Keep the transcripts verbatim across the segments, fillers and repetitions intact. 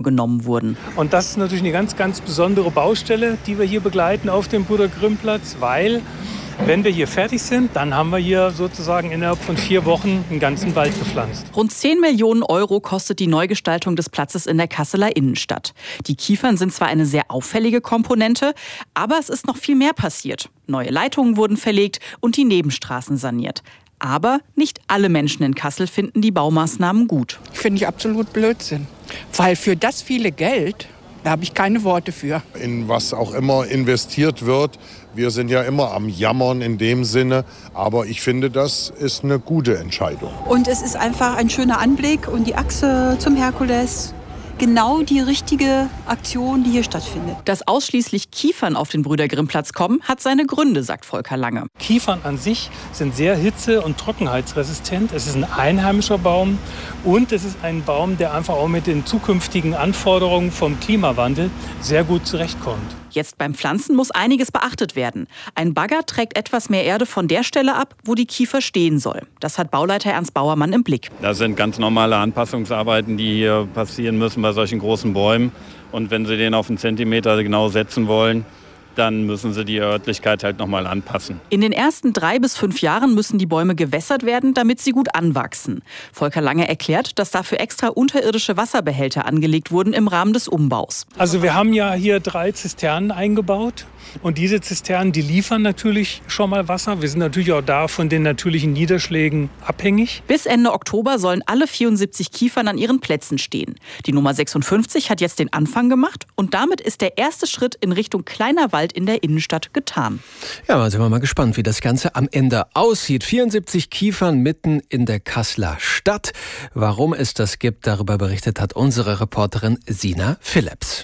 genommen wurden. Und das ist natürlich eine ganz, ganz besondere Baustelle, die wir hier begleiten auf dem Bruder-Grimm-Platz, weil wenn wir hier fertig sind, dann haben wir hier sozusagen innerhalb von vier Wochen einen ganzen Wald gepflanzt. Rund zehn Millionen Euro kostet die Neugestaltung des Platzes in der Kasseler Innenstadt. Die Kiefern sind zwar eine sehr auffällige Komponente, aber es ist noch viel mehr passiert. Neue Leitungen wurden verlegt und die Nebenstraßen saniert. Aber nicht alle Menschen in Kassel finden die Baumaßnahmen gut. Finde ich absolut Blödsinn. Weil für das viele Geld, da habe ich keine Worte für. In was auch immer investiert wird. Wir sind ja immer am Jammern in dem Sinne. Aber ich finde, das ist eine gute Entscheidung. Und es ist einfach ein schöner Anblick und die Achse zum Herkules. Genau die richtige Aktion, die hier stattfindet. Dass ausschließlich Kiefern auf den Brüder-Grimm-Platz kommen, hat seine Gründe, sagt Volker Lange. Kiefern an sich sind sehr hitze- und trockenheitsresistent. Es ist ein einheimischer Baum und es ist ein Baum, der einfach auch mit den zukünftigen Anforderungen vom Klimawandel sehr gut zurechtkommt. Jetzt beim Pflanzen muss einiges beachtet werden. Ein Bagger trägt etwas mehr Erde von der Stelle ab, wo die Kiefer stehen soll. Das hat Bauleiter Ernst Bauermann im Blick. Das sind ganz normale Anpassungsarbeiten, die hier passieren müssen bei solchen großen Bäumen. Und wenn Sie den auf einen Zentimeter genau setzen wollen, dann müssen Sie die Örtlichkeit halt nochmal anpassen. In den ersten drei bis fünf Jahren müssen die Bäume gewässert werden, damit sie gut anwachsen. Volker Lange erklärt, dass dafür extra unterirdische Wasserbehälter angelegt wurden im Rahmen des Umbaus. Also wir haben ja hier drei Zisternen eingebaut. Und diese Zisternen, die liefern natürlich schon mal Wasser. Wir sind natürlich auch da von den natürlichen Niederschlägen abhängig. Bis Ende Oktober sollen alle vierundsiebzig Kiefern an ihren Plätzen stehen. Die Nummer sechsundfünfzig hat jetzt den Anfang gemacht und damit ist der erste Schritt in Richtung kleiner Wald in der Innenstadt getan. Ja, mal sind wir mal gespannt, wie das Ganze am Ende aussieht. vierundsiebzig Kiefern mitten in der Kasseler Stadt. Warum es das gibt, darüber berichtet hat unsere Reporterin Sina Phillips.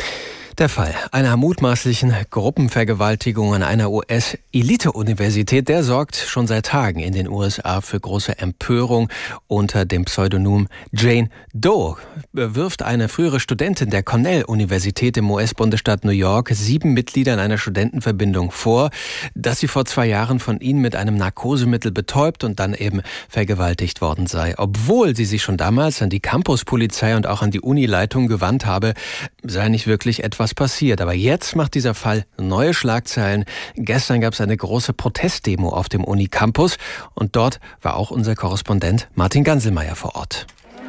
Der Fall einer mutmaßlichen Gruppenvergewaltigung an einer U S-Elite-Universität, der sorgt schon seit Tagen in den U S A für große Empörung. Unter dem Pseudonym Jane Doe wirft eine frühere Studentin der Cornell-Universität im U S-Bundesstaat New York sieben Mitgliedern einer Studentenverbindung vor, dass sie vor zwei Jahren von ihnen mit einem Narkosemittel betäubt und dann eben vergewaltigt worden sei. Obwohl sie sich schon damals an die Campuspolizei und auch an die Unileitung gewandt habe, sei nicht wirklich etwas passiert. Aber jetzt macht dieser Fall neue Schlagzeilen. Gestern gab es eine große Protestdemo auf dem Unicampus und dort war auch unser Korrespondent Martin Ganselmeier vor Ort.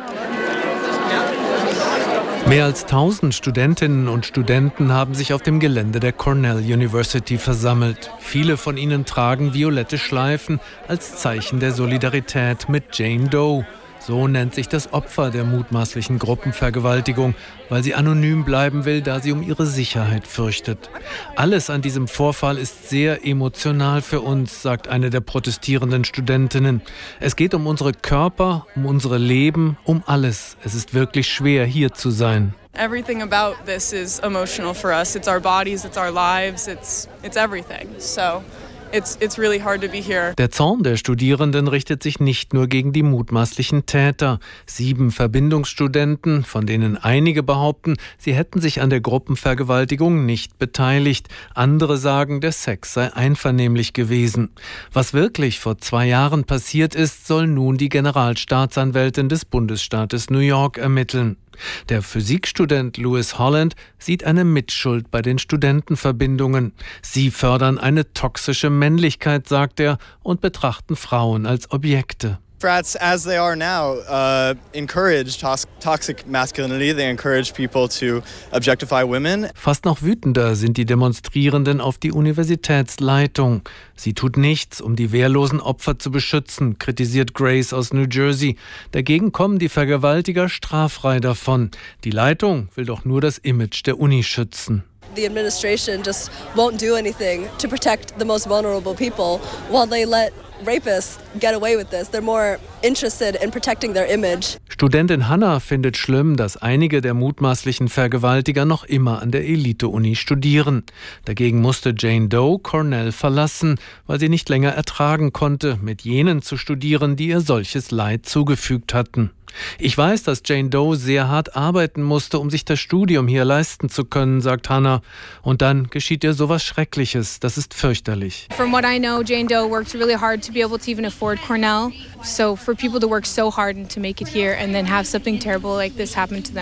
Mehr als tausend Studentinnen und Studenten haben sich auf dem Gelände der Cornell University versammelt. Viele von ihnen tragen violette Schleifen als Zeichen der Solidarität mit Jane Doe. So nennt sich das Opfer der mutmaßlichen Gruppenvergewaltigung, weil sie anonym bleiben will, da sie um ihre Sicherheit fürchtet. Alles an diesem Vorfall ist sehr emotional für uns, sagt eine der protestierenden Studentinnen. Es geht um unsere Körper, um unsere Leben, um alles. Es ist wirklich schwer, hier zu sein. Everything about this is emotional for us. It's our bodies, it's our lives, it's it's everything. So It's, it's really hard to be here. Der Zorn der Studierenden richtet sich nicht nur gegen die mutmaßlichen Täter. Sieben Verbindungsstudenten, von denen einige behaupten, sie hätten sich an der Gruppenvergewaltigung nicht beteiligt. Andere sagen, der Sex sei einvernehmlich gewesen. Was wirklich vor zwei Jahren passiert ist, soll nun die Generalstaatsanwältin des Bundesstaates New York ermitteln. Der Physikstudent Lewis Holland sieht eine Mitschuld bei den Studentenverbindungen. Sie fördern eine toxische Männlichkeit, sagt er, und betrachten Frauen als Objekte. Frats, as they are now, uh, encourage tos- toxic masculinity. They encourage people to objectify women. Fast noch wütender sind die Demonstrierenden auf die Universitätsleitung. Sie tut nichts, um die wehrlosen Opfer zu beschützen, kritisiert Grace aus New Jersey. Dagegen kommen die Vergewaltiger straffrei davon. Die Leitung will doch nur das Image der Uni schützen. The administration just won't do anything to protect the most vulnerable people while they let rapists get away with this. They're more interested in protecting their image. Studentin Hannah findet schlimm, dass einige der mutmaßlichen Vergewaltiger noch immer an der Elite-Uni studieren. Dagegen musste Jane Doe Cornell verlassen, weil sie nicht länger ertragen konnte, mit jenen zu studieren, die ihr solches Leid zugefügt hatten. Ich weiß, dass Jane Doe sehr hart arbeiten musste, um sich das Studium hier leisten zu können, sagt Hannah. Und dann geschieht ihr sowas Schreckliches. Das ist fürchterlich. From what I know, Jane Doe worked really hard to be able to even afford Cornell. So for people to work so hard and to make it here and then have something terrible like this happen to them,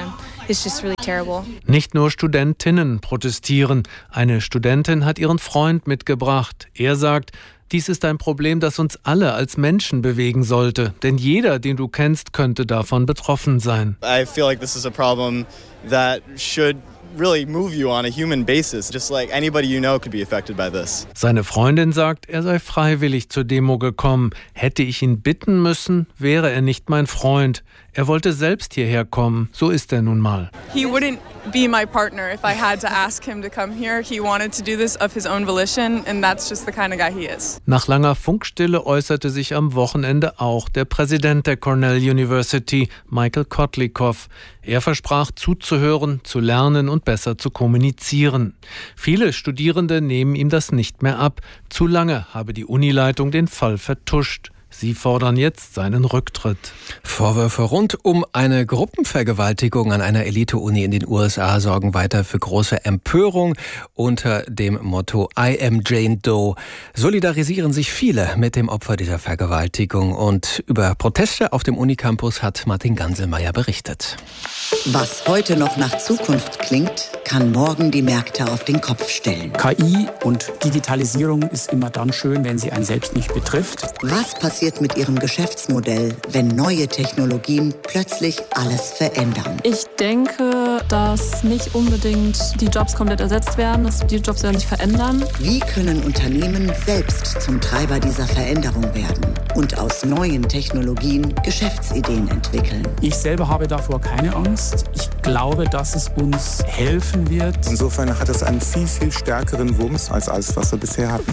is just really terrible. Nicht nur Studentinnen protestieren. Eine Studentin hat ihren Freund mitgebracht. Er sagt, dies ist ein Problem, das uns alle als Menschen bewegen sollte. Denn jeder, den du kennst, könnte davon betroffen sein. I feel like this is a problem that should really move you on a human basis. Just like anybody you know could be affected by this. Seine Freundin sagt, er sei freiwillig zur Demo gekommen. Hätte ich ihn bitten müssen, wäre er nicht mein Freund. Er wollte selbst hierher kommen. So ist er nun mal. He wouldn't be my partner if I had to ask him to come here. He wanted to do this of his own volition, and that's just the kind of guy he is. Nach langer Funkstille äußerte sich am Wochenende auch der Präsident der Cornell University, Michael Kotlikoff. Er versprach zuzuhören, zu lernen und besser zu kommunizieren. Viele Studierende nehmen ihm das nicht mehr ab. Zu lange habe die Unileitung den Fall vertuscht. Sie fordern jetzt seinen Rücktritt. Vorwürfe rund um eine Gruppenvergewaltigung an einer Elite-Uni in den U S A sorgen weiter für große Empörung. Unter dem Motto I am Jane Doe solidarisieren sich viele mit dem Opfer dieser Vergewaltigung. Und über Proteste auf dem Unicampus hat Martin Ganselmeier berichtet. Was heute noch nach Zukunft klingt, kann morgen die Märkte auf den Kopf stellen. K I und Digitalisierung ist immer dann schön, wenn sie einen selbst nicht betrifft. Was passiert mit Ihrem Geschäftsmodell, wenn neue Technologien plötzlich alles verändern? Ich denke, dass nicht unbedingt die Jobs komplett ersetzt werden, dass die Jobs werden sich verändern. Wie können Unternehmen selbst zum Treiber dieser Veränderung werden und aus neuen Technologien Geschäftsideen entwickeln? Ich selber habe davor keine Angst. Ich glaube, dass es uns helfen wird. Insofern hat es einen viel, viel stärkeren Wumms als alles, was wir bisher hatten.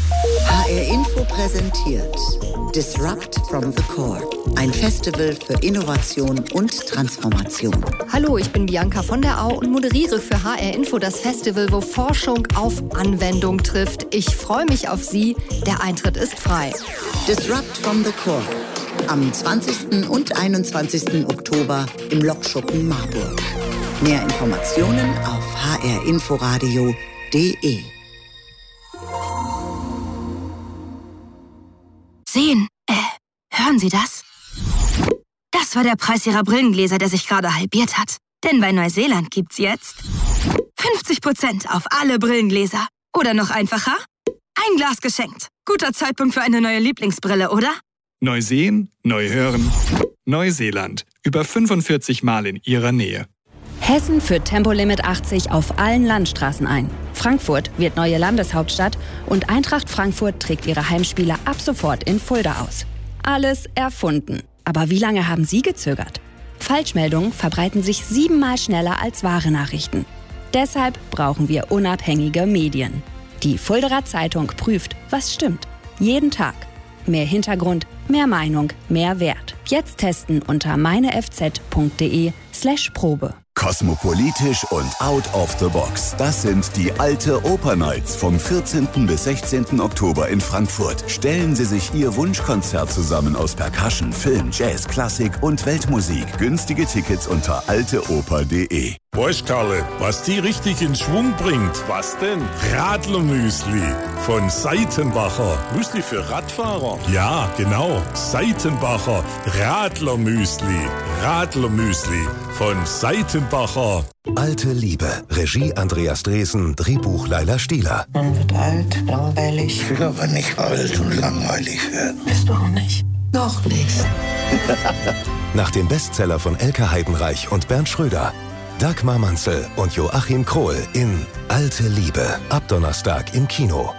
H R Info präsentiert Disrupt from the Core, ein Festival für Innovation und Transformation. Hallo, ich bin Bianca von der Au und moderiere für H R Info das Festival, wo Forschung auf Anwendung trifft. Ich freue mich auf Sie. Der Eintritt ist frei. Disrupt from the Core. Am zwanzigsten und einundzwanzigsten Oktober im Lokschuppen Marburg. Mehr Informationen auf h r inforadio punkt de. Sehen, äh, hören Sie das? Das war der Preis Ihrer Brillengläser, der sich gerade halbiert hat. Denn bei Neuseeland gibt's jetzt fünfzig Prozent auf alle Brillengläser. Oder noch einfacher, ein Glas geschenkt. Guter Zeitpunkt für eine neue Lieblingsbrille, oder? Neu sehen, neu hören. Neuseeland. Über fünfundvierzig Mal in Ihrer Nähe. Hessen führt Tempolimit achtzig auf allen Landstraßen ein. Frankfurt wird neue Landeshauptstadt und Eintracht Frankfurt trägt ihre Heimspiele ab sofort in Fulda aus. Alles erfunden. Aber wie lange haben Sie gezögert? Falschmeldungen verbreiten sich siebenmal schneller als wahre Nachrichten. Deshalb brauchen wir unabhängige Medien. Die Fuldaer Zeitung prüft, was stimmt. Jeden Tag. Mehr Hintergrund, mehr Meinung, mehr Wert. Jetzt testen unter meinefz.de slash Probe. Kosmopolitisch und out of the box. Das sind die Alte Oper Nights vom vierzehnten bis sechzehnten Oktober in Frankfurt. Stellen Sie sich Ihr Wunschkonzert zusammen aus Percussion, Film, Jazz, Klassik und Weltmusik. Günstige Tickets unter alteoper punkt de. Weißt Karle, was die richtig in Schwung bringt? Was denn? Radlermüsli von Seitenbacher. Müsli für Radfahrer? Ja, genau. Seitenbacher Radlermüsli. Radlermüsli von Seitenbacher. Alte Liebe. Regie Andreas Dresen. Drehbuch Laila Stieler. Man wird alt, langweilig. Ich will aber nicht alt und langweilig werden. Bist du auch nicht? Noch nicht. Nach dem Bestseller von Elke Heidenreich und Bernd Schröder. Dagmar Manzel und Joachim Krohl in Alte Liebe. Ab Donnerstag im Kino.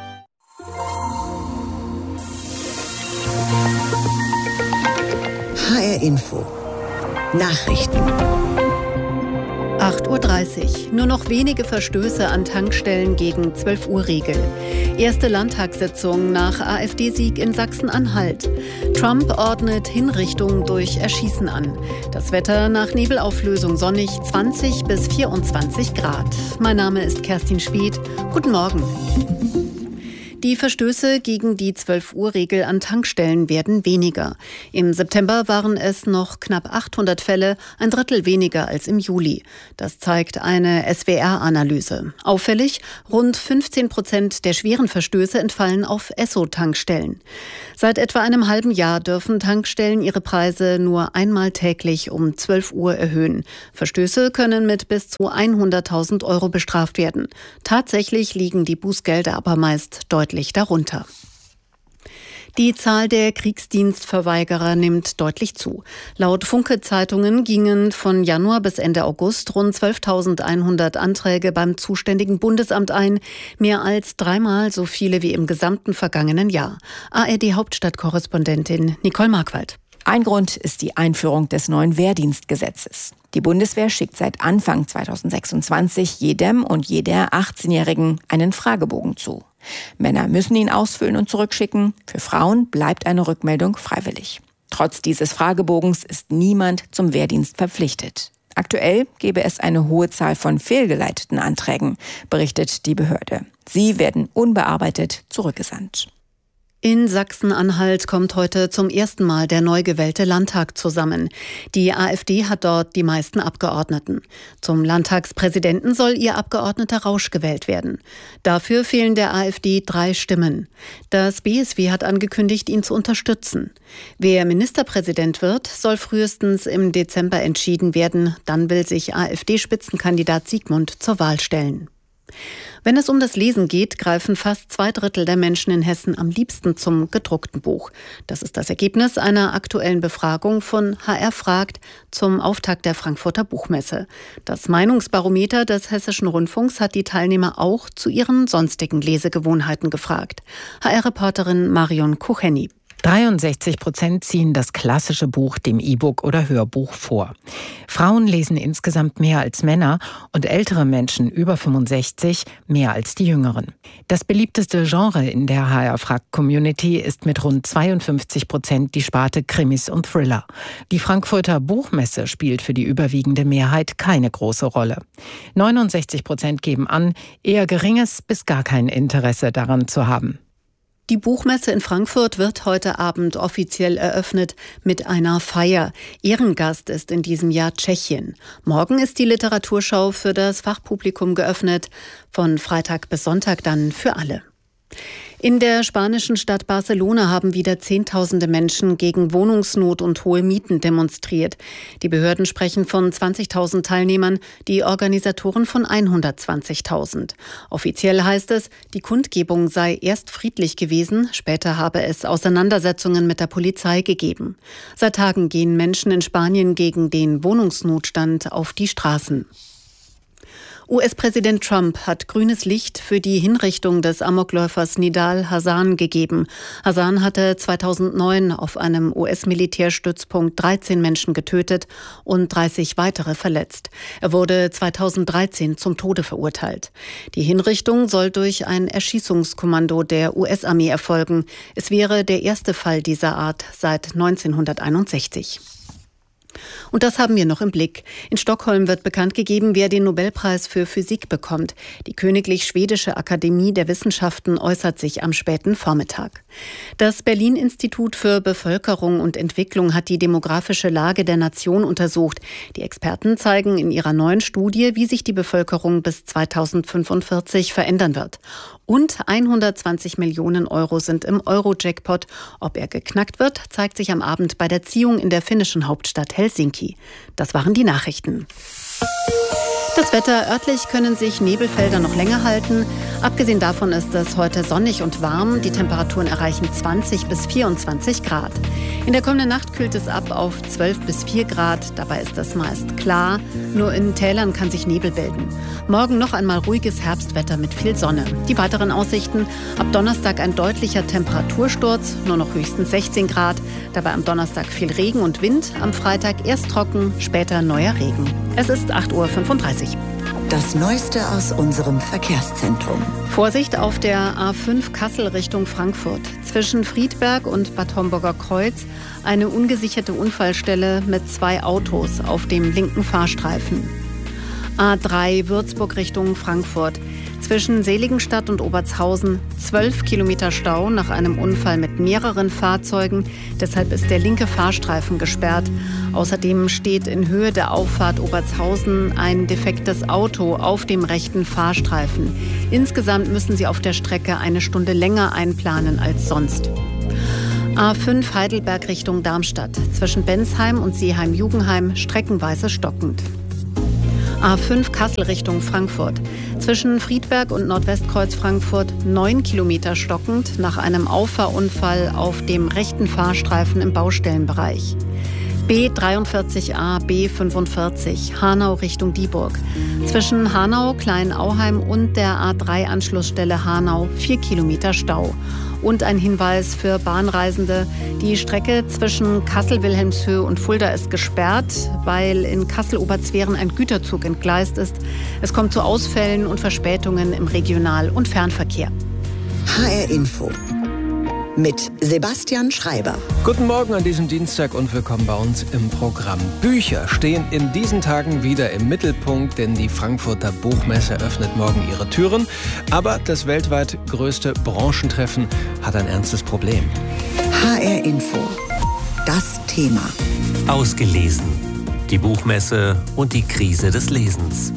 H R Info. Nachrichten. acht Uhr dreißig. Nur noch wenige Verstöße an Tankstellen gegen zwölf Uhr Regel. Erste Landtagssitzung nach A f D-Sieg in Sachsen-Anhalt. Trump ordnet Hinrichtung durch Erschießen an. Das Wetter nach Nebelauflösung sonnig, zwanzig bis vierundzwanzig Grad. Mein Name ist Kerstin Speth. Guten Morgen. Die Verstöße gegen die zwölf-Uhr-Regel an Tankstellen werden weniger. Im September waren es noch knapp achthundert Fälle, ein Drittel weniger als im Juli. Das zeigt eine S W R-Analyse. Auffällig, rund fünfzehn Prozent der schweren Verstöße entfallen auf Esso-Tankstellen. Seit etwa einem halben Jahr dürfen Tankstellen ihre Preise nur einmal täglich um zwölf Uhr erhöhen. Verstöße können mit bis zu hunderttausend Euro bestraft werden. Tatsächlich liegen die Bußgelder aber meist deutlich darunter. Die Zahl der Kriegsdienstverweigerer nimmt deutlich zu. Laut Funke-Zeitungen gingen von Januar bis Ende August rund zwölftausendeinhundert Anträge beim zuständigen Bundesamt ein, mehr als dreimal so viele wie im gesamten vergangenen Jahr. A R D-Hauptstadtkorrespondentin Nicole Markwald. Ein Grund ist die Einführung des neuen Wehrdienstgesetzes. Die Bundeswehr schickt seit Anfang zweitausendsechsundzwanzig jedem und jeder achtzehnjährigen einen Fragebogen zu. Männer müssen ihn ausfüllen und zurückschicken. Für Frauen bleibt eine Rückmeldung freiwillig. Trotz dieses Fragebogens ist niemand zum Wehrdienst verpflichtet. Aktuell gebe es eine hohe Zahl von fehlgeleiteten Anträgen, berichtet die Behörde. Sie werden unbearbeitet zurückgesandt. In Sachsen-Anhalt kommt heute zum ersten Mal der neu gewählte Landtag zusammen. Die AfD hat dort die meisten Abgeordneten. Zum Landtagspräsidenten soll ihr Abgeordneter Rausch gewählt werden. Dafür fehlen der AfD drei Stimmen. Das B S W hat angekündigt, ihn zu unterstützen. Wer Ministerpräsident wird, soll frühestens im Dezember entschieden werden. Dann will sich AfD-Spitzenkandidat Siegmund zur Wahl stellen. Wenn es um das Lesen geht, greifen fast zwei Drittel der Menschen in Hessen am liebsten zum gedruckten Buch. Das ist das Ergebnis einer aktuellen Befragung von H R fragt zum Auftakt der Frankfurter Buchmesse. Das Meinungsbarometer des Hessischen Rundfunks hat die Teilnehmer auch zu ihren sonstigen Lesegewohnheiten gefragt. H R-Reporterin Marion Kucheni. dreiundsechzig Prozent ziehen das klassische Buch dem E-Book oder Hörbuch vor. Frauen lesen insgesamt mehr als Männer und ältere Menschen über fünfundsechzig mehr als die Jüngeren. Das beliebteste Genre in der H R-Frag-Community ist mit rund zweiundfünfzig Prozent die Sparte Krimis und Thriller. Die Frankfurter Buchmesse spielt für die überwiegende Mehrheit keine große Rolle. neunundsechzig Prozent geben an, eher geringes bis gar kein Interesse daran zu haben. Die Buchmesse in Frankfurt wird heute Abend offiziell eröffnet mit einer Feier. Ehrengast ist in diesem Jahr Tschechien. Morgen ist die Literaturschau für das Fachpublikum geöffnet, von Freitag bis Sonntag dann für alle. In der spanischen Stadt Barcelona haben wieder Zehntausende Menschen gegen Wohnungsnot und hohe Mieten demonstriert. Die Behörden sprechen von zwanzigtausend Teilnehmern, die Organisatoren von hundertzwanzigtausend. Offiziell heißt es, die Kundgebung sei erst friedlich gewesen, später habe es Auseinandersetzungen mit der Polizei gegeben. Seit Tagen gehen Menschen in Spanien gegen den Wohnungsnotstand auf die Straßen. U S-Präsident Trump hat grünes Licht für die Hinrichtung des Amokläufers Nidal Hasan gegeben. Hasan hatte zweitausendneun auf einem U S-Militärstützpunkt dreizehn Menschen getötet und dreißig weitere verletzt. Er wurde zweitausenddreizehn zum Tode verurteilt. Die Hinrichtung soll durch ein Erschießungskommando der U S-Armee erfolgen. Es wäre der erste Fall dieser Art seit neunzehnhunderteinundsechzig. Und das haben wir noch im Blick. In Stockholm wird bekannt gegeben, wer den Nobelpreis für Physik bekommt. Die Königlich Schwedische Akademie der Wissenschaften äußert sich am späten Vormittag. Das Berlin-Institut für Bevölkerung und Entwicklung hat die demografische Lage der Nation untersucht. Die Experten zeigen in ihrer neuen Studie, wie sich die Bevölkerung bis zweitausendfünfundvierzig verändern wird. Und hundertzwanzig Millionen Euro sind im Euro-Jackpot. Ob er geknackt wird, zeigt sich am Abend bei der Ziehung in der finnischen Hauptstadt Helsinki. Das waren die Nachrichten. Das Wetter: örtlich können sich Nebelfelder noch länger halten. Abgesehen davon ist es heute sonnig und warm. Die Temperaturen erreichen zwanzig bis vierundzwanzig Grad. In der kommenden Nacht kühlt es ab auf zwölf bis vier Grad. Dabei ist es meist klar. Nur in Tälern kann sich Nebel bilden. Morgen noch einmal ruhiges Herbstwetter mit viel Sonne. Die weiteren Aussichten: ab Donnerstag ein deutlicher Temperatursturz, nur noch höchstens sechzehn Grad. Dabei am Donnerstag viel Regen und Wind. Am Freitag erst trocken, später neuer Regen. Es ist acht Uhr fünfunddreißig. Das Neueste aus unserem Verkehrszentrum. Vorsicht auf der A fünf Kassel Richtung Frankfurt. Zwischen Friedberg und Bad Homburger Kreuz eine ungesicherte Unfallstelle mit zwei Autos auf dem linken Fahrstreifen. A drei Würzburg Richtung Frankfurt. Zwischen Seligenstadt und Obertshausen zwölf Kilometer Stau nach einem Unfall mit mehreren Fahrzeugen. Deshalb ist der linke Fahrstreifen gesperrt. Außerdem steht in Höhe der Auffahrt Obertshausen ein defektes Auto auf dem rechten Fahrstreifen. Insgesamt müssen Sie auf der Strecke eine Stunde länger einplanen als sonst. A fünf Heidelberg Richtung Darmstadt. Zwischen Bensheim und Seeheim-Jugenheim streckenweise stockend. A fünf Kassel Richtung Frankfurt. Zwischen Friedberg und Nordwestkreuz Frankfurt neun Kilometer stockend nach einem Auffahrunfall auf dem rechten Fahrstreifen im Baustellenbereich. B dreiundvierzig A, B fünfundvierzig, Hanau Richtung Dieburg. Zwischen Hanau, Kleinauheim und der A drei Anschlussstelle Hanau vier Kilometer Stau. Und ein Hinweis für Bahnreisende: Die Strecke zwischen Kassel-Wilhelmshöhe und Fulda ist gesperrt, weil in Kassel-Oberzweren ein Güterzug entgleist ist. Es kommt zu Ausfällen und Verspätungen im Regional- und Fernverkehr. H R Info mit Sebastian Schreiber. Guten Morgen an diesem Dienstag und willkommen bei uns im Programm. Bücher stehen in diesen Tagen wieder im Mittelpunkt, denn die Frankfurter Buchmesse öffnet morgen ihre Türen. Aber das weltweit größte Branchentreffen hat ein ernstes Problem. H R Info. Das Thema. Ausgelesen. Die Buchmesse und die Krise des Lesens.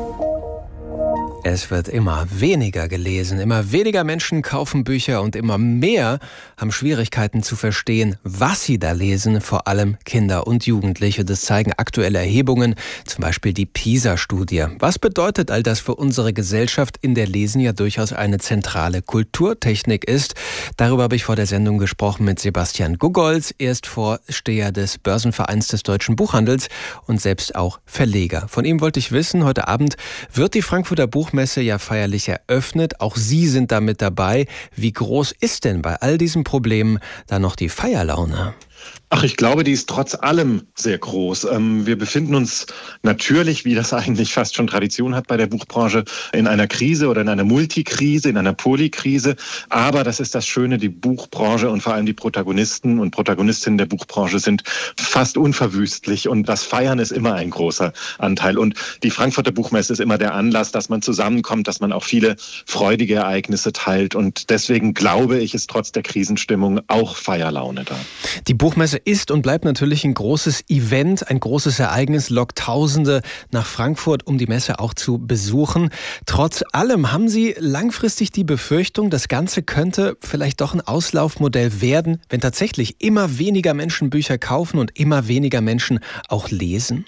Es wird immer weniger gelesen, immer weniger Menschen kaufen Bücher und immer mehr haben Schwierigkeiten zu verstehen, was sie da lesen, vor allem Kinder und Jugendliche. Das zeigen aktuelle Erhebungen, zum Beispiel die PISA-Studie. Was bedeutet all das für unsere Gesellschaft, in der Lesen ja durchaus eine zentrale Kulturtechnik ist? Darüber habe ich vor der Sendung gesprochen mit Sebastian Gugolz. Er ist Vorsteher des Börsenvereins des Deutschen Buchhandels und selbst auch Verleger. Von ihm wollte ich wissen, heute Abend wird die Frankfurter Buchmesse ja feierlich eröffnet. Auch Sie sind da mit dabei. Wie groß ist denn bei all diesen Problemen da noch die Feierlaune? Ach, ich glaube, die ist trotz allem sehr groß. Wir befinden uns natürlich, wie das eigentlich fast schon Tradition hat bei der Buchbranche, in einer Krise oder in einer Multikrise, in einer Polykrise. Aber das ist das Schöne, die Buchbranche und vor allem die Protagonisten und Protagonistinnen der Buchbranche sind fast unverwüstlich und das Feiern ist immer ein großer Anteil. Und die Frankfurter Buchmesse ist immer der Anlass, dass man zusammenkommt, dass man auch viele freudige Ereignisse teilt. Und deswegen glaube ich, ist trotz der Krisenstimmung auch Feierlaune da. Die Buchmesse ist und bleibt natürlich ein großes Event, ein großes Ereignis, lockt Tausende nach Frankfurt, um die Messe auch zu besuchen. Trotz allem haben Sie langfristig die Befürchtung, das Ganze könnte vielleicht doch ein Auslaufmodell werden, wenn tatsächlich immer weniger Menschen Bücher kaufen und immer weniger Menschen auch lesen?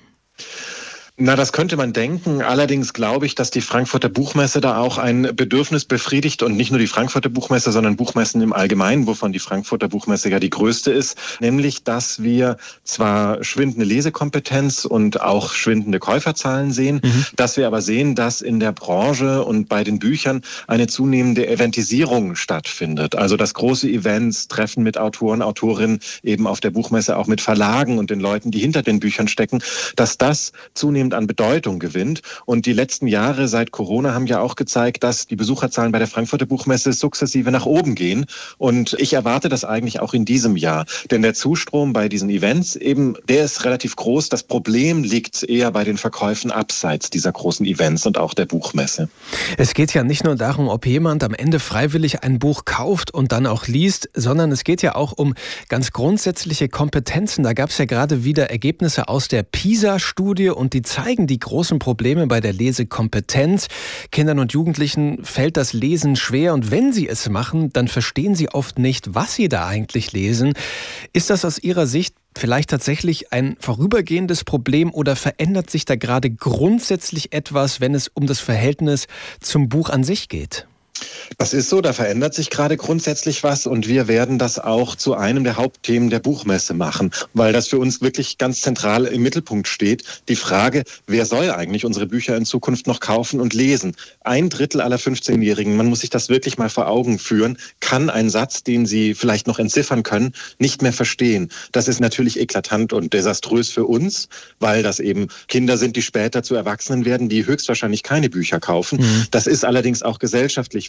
Na, das könnte man denken. Allerdings glaube ich, dass die Frankfurter Buchmesse da auch ein Bedürfnis befriedigt und nicht nur die Frankfurter Buchmesse, sondern Buchmessen im Allgemeinen, wovon die Frankfurter Buchmesse ja die größte ist. Nämlich, dass wir zwar schwindende Lesekompetenz und auch schwindende Käuferzahlen sehen, mhm. dass wir aber sehen, dass in der Branche und bei den Büchern eine zunehmende Eventisierung stattfindet. Also dass große Events, Treffen mit Autoren, Autorinnen, eben auf der Buchmesse auch mit Verlagen und den Leuten, die hinter den Büchern stecken, dass das zunehmend an Bedeutung gewinnt. Und die letzten Jahre seit Corona haben ja auch gezeigt, dass die Besucherzahlen bei der Frankfurter Buchmesse sukzessive nach oben gehen. Und ich erwarte das eigentlich auch in diesem Jahr. Denn der Zustrom bei diesen Events, eben, der ist relativ groß. Das Problem liegt eher bei den Verkäufen abseits dieser großen Events und auch der Buchmesse. Es geht ja nicht nur darum, ob jemand am Ende freiwillig ein Buch kauft und dann auch liest, sondern es geht ja auch um ganz grundsätzliche Kompetenzen. Da gab es ja gerade wieder Ergebnisse aus der PISA-Studie und die zeigen die großen Probleme bei der Lesekompetenz. Kindern und Jugendlichen fällt das Lesen schwer und wenn sie es machen, dann verstehen sie oft nicht, was sie da eigentlich lesen. Ist das aus Ihrer Sicht vielleicht tatsächlich ein vorübergehendes Problem oder verändert sich da gerade grundsätzlich etwas, wenn es um das Verhältnis zum Buch an sich geht? Das ist so, da verändert sich gerade grundsätzlich was und wir werden das auch zu einem der Hauptthemen der Buchmesse machen, weil das für uns wirklich ganz zentral im Mittelpunkt steht. Die Frage, wer soll eigentlich unsere Bücher in Zukunft noch kaufen und lesen? Ein Drittel aller fünfzehnjährigen, man muss sich das wirklich mal vor Augen führen, kann einen Satz, den sie vielleicht noch entziffern können, nicht mehr verstehen. Das ist natürlich eklatant und desaströs für uns, weil das eben Kinder sind, die später zu Erwachsenen werden, die höchstwahrscheinlich keine Bücher kaufen. Mhm. Das ist allerdings auch gesellschaftlich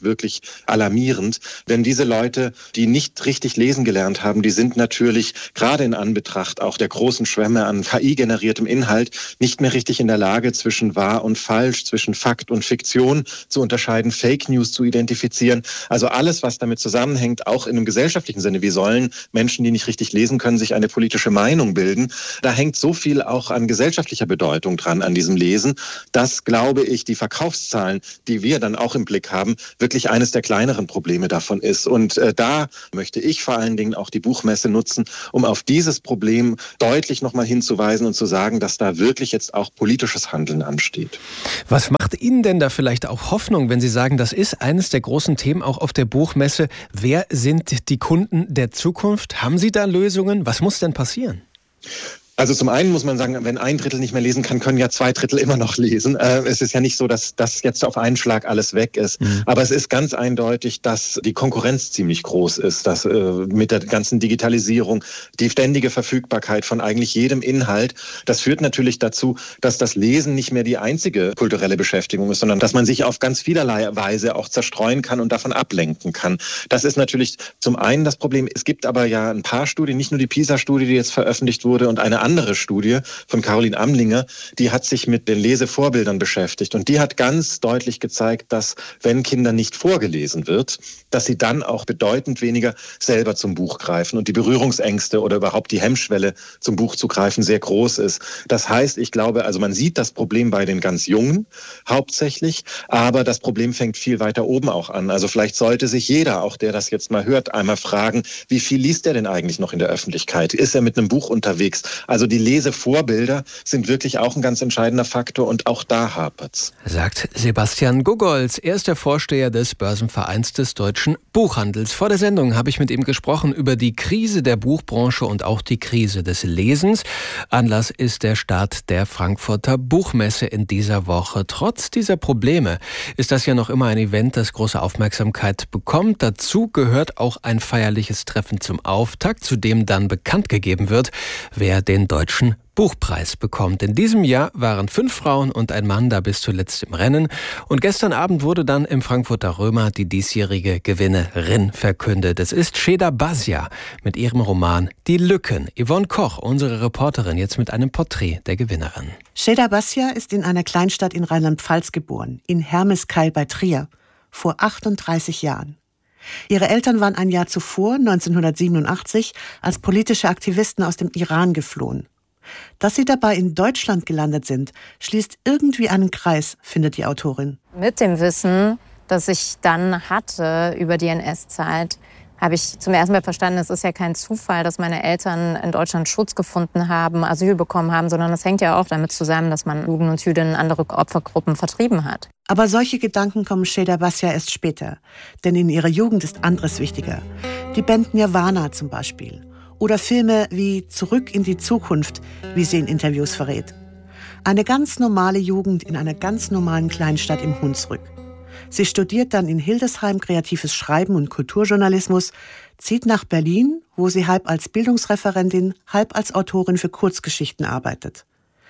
wirklich, wirklich alarmierend. Denn diese Leute, die nicht richtig lesen gelernt haben, die sind natürlich gerade in Anbetracht auch der großen Schwemme an K I-generiertem Inhalt nicht mehr richtig in der Lage, zwischen wahr und falsch, zwischen Fakt und Fiktion zu unterscheiden, Fake News zu identifizieren. Also alles, was damit zusammenhängt, auch in einem gesellschaftlichen Sinne. Wie sollen Menschen, die nicht richtig lesen können, sich eine politische Meinung bilden? Da hängt so viel auch an gesellschaftlicher Bedeutung dran, an diesem Lesen, dass, glaube ich, die Verkaufszahlen, die wir dann auch im Blick haben, wirklich eines der kleineren Probleme davon ist. Und äh, da möchte ich vor allen Dingen auch die Buchmesse nutzen, um auf dieses Problem deutlich nochmal hinzuweisen und zu sagen, dass da wirklich jetzt auch politisches Handeln ansteht. Was macht Ihnen denn da vielleicht auch Hoffnung, wenn Sie sagen, das ist eines der großen Themen auch auf der Buchmesse? Wer sind die Kunden der Zukunft? Haben Sie da Lösungen? Was muss denn passieren? Also zum einen muss man sagen, wenn ein Drittel nicht mehr lesen kann, können ja zwei Drittel immer noch lesen. Äh, es ist ja nicht so, dass das jetzt auf einen Schlag alles weg ist. Mhm. Aber es ist ganz eindeutig, dass die Konkurrenz ziemlich groß ist, dass äh, mit der ganzen Digitalisierung, die ständige Verfügbarkeit von eigentlich jedem Inhalt, das führt natürlich dazu, dass das Lesen nicht mehr die einzige kulturelle Beschäftigung ist, sondern dass man sich auf ganz vielerlei Weise auch zerstreuen kann und davon ablenken kann. Das ist natürlich zum einen das Problem. Es gibt aber ja ein paar Studien, nicht nur die PISA-Studie, die jetzt veröffentlicht wurde, und eine andere Studie von Caroline Amlinger, die hat sich mit den Lesevorbildern beschäftigt. Und die hat ganz deutlich gezeigt, dass wenn Kindern nicht vorgelesen wird, dass sie dann auch bedeutend weniger selber zum Buch greifen und die Berührungsängste oder überhaupt die Hemmschwelle zum Buch zu greifen sehr groß ist. Das heißt, ich glaube, also man sieht das Problem bei den ganz Jungen hauptsächlich, aber das Problem fängt viel weiter oben auch an. Also vielleicht sollte sich jeder, auch der das jetzt mal hört, einmal fragen, wie viel liest er denn eigentlich noch in der Öffentlichkeit? Ist er mit einem Buch unterwegs? Also die Lesevorbilder sind wirklich auch ein ganz entscheidender Faktor und auch da hapert's. Sagt Sebastian Gugolz. Er ist der Vorsteher des Börsenvereins des deutschen Buchhandels. Vor der Sendung habe ich mit ihm gesprochen über die Krise der Buchbranche und auch die Krise des Lesens. Anlass ist der Start der Frankfurter Buchmesse in dieser Woche. Trotz dieser Probleme ist das ja noch immer ein Event, das große Aufmerksamkeit bekommt. Dazu gehört auch ein feierliches Treffen zum Auftakt, zu dem dann bekannt gegeben wird, wer den Deutschen Buchpreis bekommt. In diesem Jahr waren fünf Frauen und ein Mann da bis zuletzt im Rennen. Und gestern Abend wurde dann im Frankfurter Römer die diesjährige Gewinnerin verkündet. Es ist Sheda Basja mit ihrem Roman Die Lücken. Yvonne Koch, unsere Reporterin, jetzt mit einem Porträt der Gewinnerin. Sheda Basja ist in einer Kleinstadt in Rheinland-Pfalz geboren, in Hermeskeil bei Trier, vor achtunddreißig Jahren. Ihre Eltern waren ein Jahr zuvor, neunzehnhundertsiebenundachtzig, als politische Aktivisten aus dem Iran geflohen. Dass sie dabei in Deutschland gelandet sind, schließt irgendwie einen Kreis, findet die Autorin. Mit dem Wissen, das ich dann hatte über die N S-Zeit, habe ich zum ersten Mal verstanden, es ist ja kein Zufall, dass meine Eltern in Deutschland Schutz gefunden haben, Asyl bekommen haben, sondern es hängt ja auch damit zusammen, dass man Juden und Jüdinnen andere Opfergruppen vertrieben hat. Aber solche Gedanken kommen Sheda Basja erst später. Denn in ihrer Jugend ist anderes wichtiger. Die Band Nirvana zum Beispiel. Oder Filme wie Zurück in die Zukunft, wie sie in Interviews verrät. Eine ganz normale Jugend in einer ganz normalen Kleinstadt im Hunsrück. Sie studiert dann in Hildesheim kreatives Schreiben und Kulturjournalismus, zieht nach Berlin, wo sie halb als Bildungsreferentin, halb als Autorin für Kurzgeschichten arbeitet.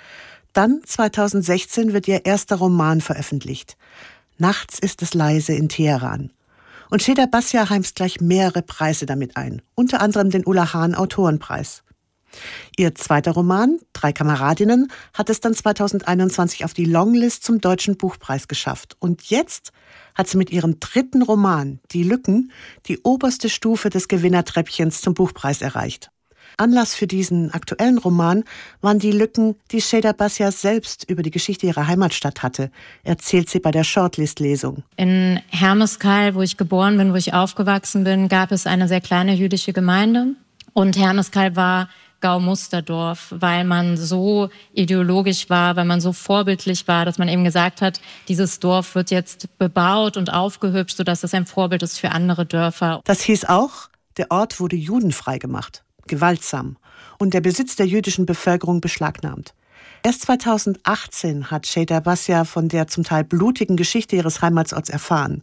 Dann, zweitausendsechzehn, wird ihr erster Roman veröffentlicht. Nachts ist es leise in Teheran. Und Sheda Basja heimst gleich mehrere Preise damit ein, unter anderem den Ulla Hahn Autorenpreis. Ihr zweiter Roman, Drei Kameradinnen, hat es dann zweitausendeinundzwanzig auf die Longlist zum Deutschen Buchpreis geschafft. Und jetzt hat sie mit ihrem dritten Roman, Die Lücken, die oberste Stufe des Gewinnertreppchens zum Buchpreis erreicht. Anlass für diesen aktuellen Roman waren die Lücken, die Sheda Basja selbst über die Geschichte ihrer Heimatstadt hatte, erzählt sie bei der Shortlist-Lesung. In Hermeskeil, wo ich geboren bin, wo ich aufgewachsen bin, gab es eine sehr kleine jüdische Gemeinde. Und Hermeskeil war Gaumusterdorf, weil man so ideologisch war, weil man so vorbildlich war, dass man eben gesagt hat, dieses Dorf wird jetzt bebaut und aufgehübscht, sodass es ein Vorbild ist für andere Dörfer. Das hieß auch, der Ort wurde judenfrei gemacht. Gewaltsam und der Besitz der jüdischen Bevölkerung beschlagnahmt. Erst zweitausendachtzehn hat Sheda Basja von der zum Teil blutigen Geschichte ihres Heimatsorts erfahren.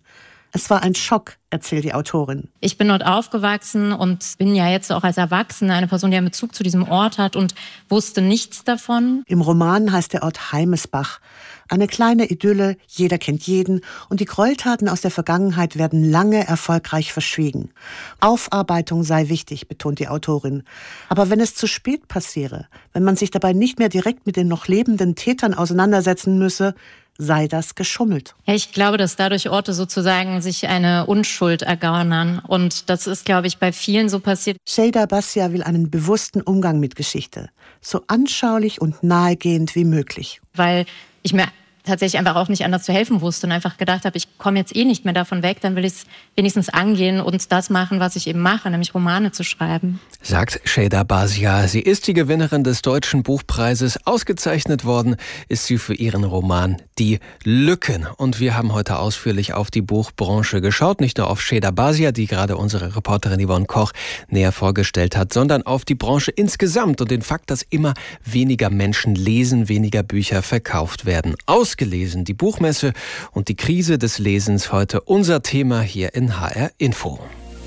Es war ein Schock, erzählt die Autorin. Ich bin dort aufgewachsen und bin ja jetzt auch als Erwachsene eine Person, die einen Bezug zu diesem Ort hat und wusste nichts davon. Im Roman heißt der Ort Heimesbach. Eine kleine Idylle, jeder kennt jeden und die Gräueltaten aus der Vergangenheit werden lange erfolgreich verschwiegen. Aufarbeitung sei wichtig, betont die Autorin. Aber wenn es zu spät passiere, wenn man sich dabei nicht mehr direkt mit den noch lebenden Tätern auseinandersetzen müsse, sei das geschummelt. Ja, ich glaube, dass dadurch Orte sozusagen sich eine Unschuld ergaunern. Und das ist, glaube ich, bei vielen so passiert. Sheyda Bassia will einen bewussten Umgang mit Geschichte. So anschaulich und nahegehend wie möglich. Weil ich mir tatsächlich einfach auch nicht anders zu helfen wusste und einfach gedacht habe, ich komme jetzt eh nicht mehr davon weg, dann will ich es wenigstens angehen und das machen, was ich eben mache, nämlich Romane zu schreiben. Sagt Sheyda Bassia. Sie ist die Gewinnerin des Deutschen Buchpreises. Ausgezeichnet worden ist sie für ihren Roman Die Lücken. Und wir haben heute ausführlich auf die Buchbranche geschaut. Nicht nur auf Sheyda Bassia, die gerade unsere Reporterin Yvonne Koch näher vorgestellt hat, sondern auf die Branche insgesamt und den Fakt, dass immer weniger Menschen lesen, weniger Bücher verkauft werden. Ausgelesen, die Buchmesse und die Krise des Lesens, heute unser Thema hier in H R Info.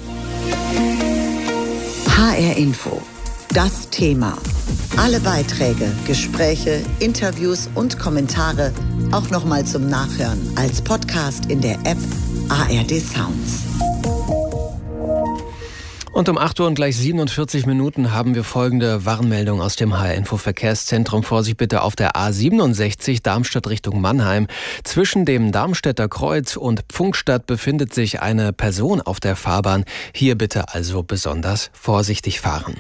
H R Info. Das Thema. Alle Beiträge, Gespräche, Interviews und Kommentare auch nochmal zum Nachhören als Podcast in der App A R D Sounds. Und um acht Uhr und gleich siebenundvierzig Minuten haben wir folgende Warnmeldung aus dem H R-Info Verkehrszentrum. Vorsicht bitte auf der A siebenundsechzig Darmstadt Richtung Mannheim. Zwischen dem Darmstädter Kreuz und Pfungstadt befindet sich eine Person auf der Fahrbahn. Hier bitte also besonders vorsichtig fahren.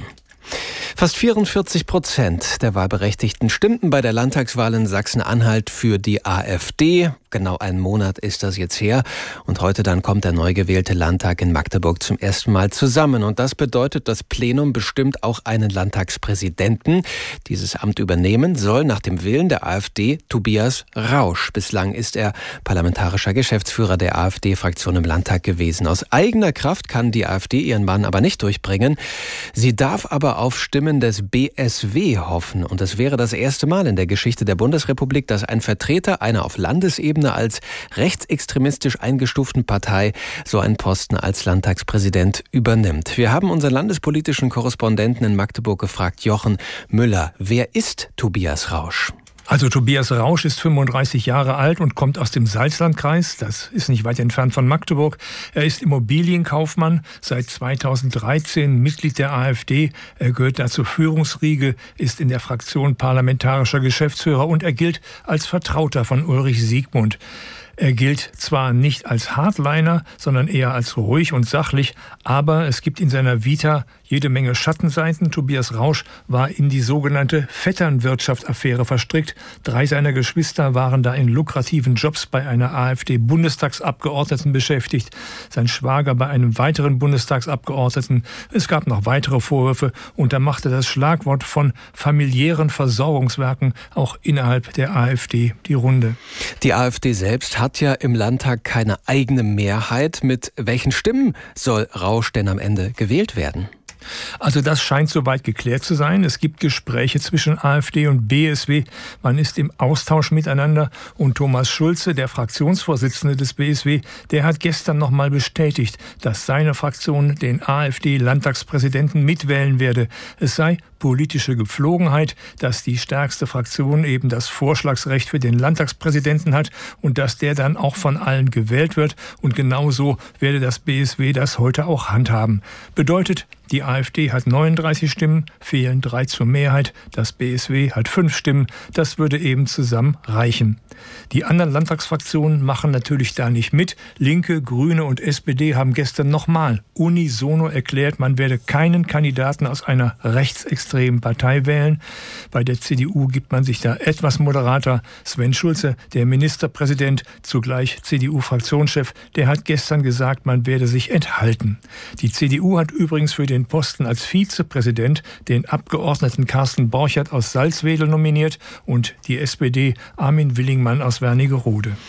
Fast vierundvierzig Prozent der Wahlberechtigten stimmten bei der Landtagswahl in Sachsen-Anhalt für die AfD. Genau einen Monat ist das jetzt her. Und heute dann kommt der neu gewählte Landtag in Magdeburg zum ersten Mal zusammen. Und das bedeutet, das Plenum bestimmt auch einen Landtagspräsidenten. Dieses Amt übernehmen soll nach dem Willen der AfD Tobias Rausch. Bislang ist er parlamentarischer Geschäftsführer der AfD-Fraktion im Landtag gewesen. Aus eigener Kraft kann die AfD ihren Mann aber nicht durchbringen. Sie darf aber auf Stimmen des B S W hoffen. Und es wäre das erste Mal in der Geschichte der Bundesrepublik, dass ein Vertreter einer auf Landesebene als rechtsextremistisch eingestuften Partei so einen Posten als Landtagspräsident übernimmt. Wir haben unseren landespolitischen Korrespondenten in Magdeburg gefragt, Jochen Müller. Wer ist Tobias Rausch? Also Tobias Rausch ist fünfunddreißig Jahre alt und kommt aus dem Salzlandkreis. Das ist nicht weit entfernt von Magdeburg. Er ist Immobilienkaufmann, seit zweitausenddreizehn Mitglied der AfD. Er gehört da zur Führungsriege, ist in der Fraktion parlamentarischer Geschäftsführer und er gilt als Vertrauter von Ulrich Siegmund. Er gilt zwar nicht als Hardliner, sondern eher als ruhig und sachlich, aber es gibt in seiner Vita jede Menge Schattenseiten. Tobias Rausch war in die sogenannte Vetternwirtschaft-Affäre verstrickt. Drei seiner Geschwister waren da in lukrativen Jobs bei einer AfD-Bundestagsabgeordneten beschäftigt, sein Schwager bei einem weiteren Bundestagsabgeordneten. Es gab noch weitere Vorwürfe und da machte das Schlagwort von familiären Versorgungswerken auch innerhalb der AfD die Runde. Die AfD selbst hat ja im Landtag keine eigene Mehrheit. Mit welchen Stimmen soll Rausch denn am Ende gewählt werden? Also das scheint soweit geklärt zu sein. Es gibt Gespräche zwischen AfD und B S W. Man ist im Austausch miteinander. Und Thomas Schulze, der Fraktionsvorsitzende des B S W, der hat gestern noch mal bestätigt, dass seine Fraktion den AfD-Landtagspräsidenten mitwählen werde. Es sei politische Gepflogenheit, dass die stärkste Fraktion eben das Vorschlagsrecht für den Landtagspräsidenten hat und dass der dann auch von allen gewählt wird. Und genauso werde das B S W das heute auch handhaben. Bedeutet, die AfD hat neununddreißig Stimmen, fehlen drei zur Mehrheit. Das B S W hat fünf Stimmen. Das würde eben zusammen reichen. Die anderen Landtagsfraktionen machen natürlich da nicht mit. Linke, Grüne und S P D haben gestern nochmal unisono erklärt, man werde keinen Kandidaten aus einer rechtsextremen Partei wählen. Bei der C D U gibt man sich da etwas moderater. Sven Schulze, der Ministerpräsident, zugleich C D U-Fraktionschef, der hat gestern gesagt, man werde sich enthalten. Die C D U hat übrigens für den Posten als Vizepräsident den Abgeordneten Carsten Borchert aus Salzwedel nominiert und die S P D Armin Willingmann aus Wernigerode.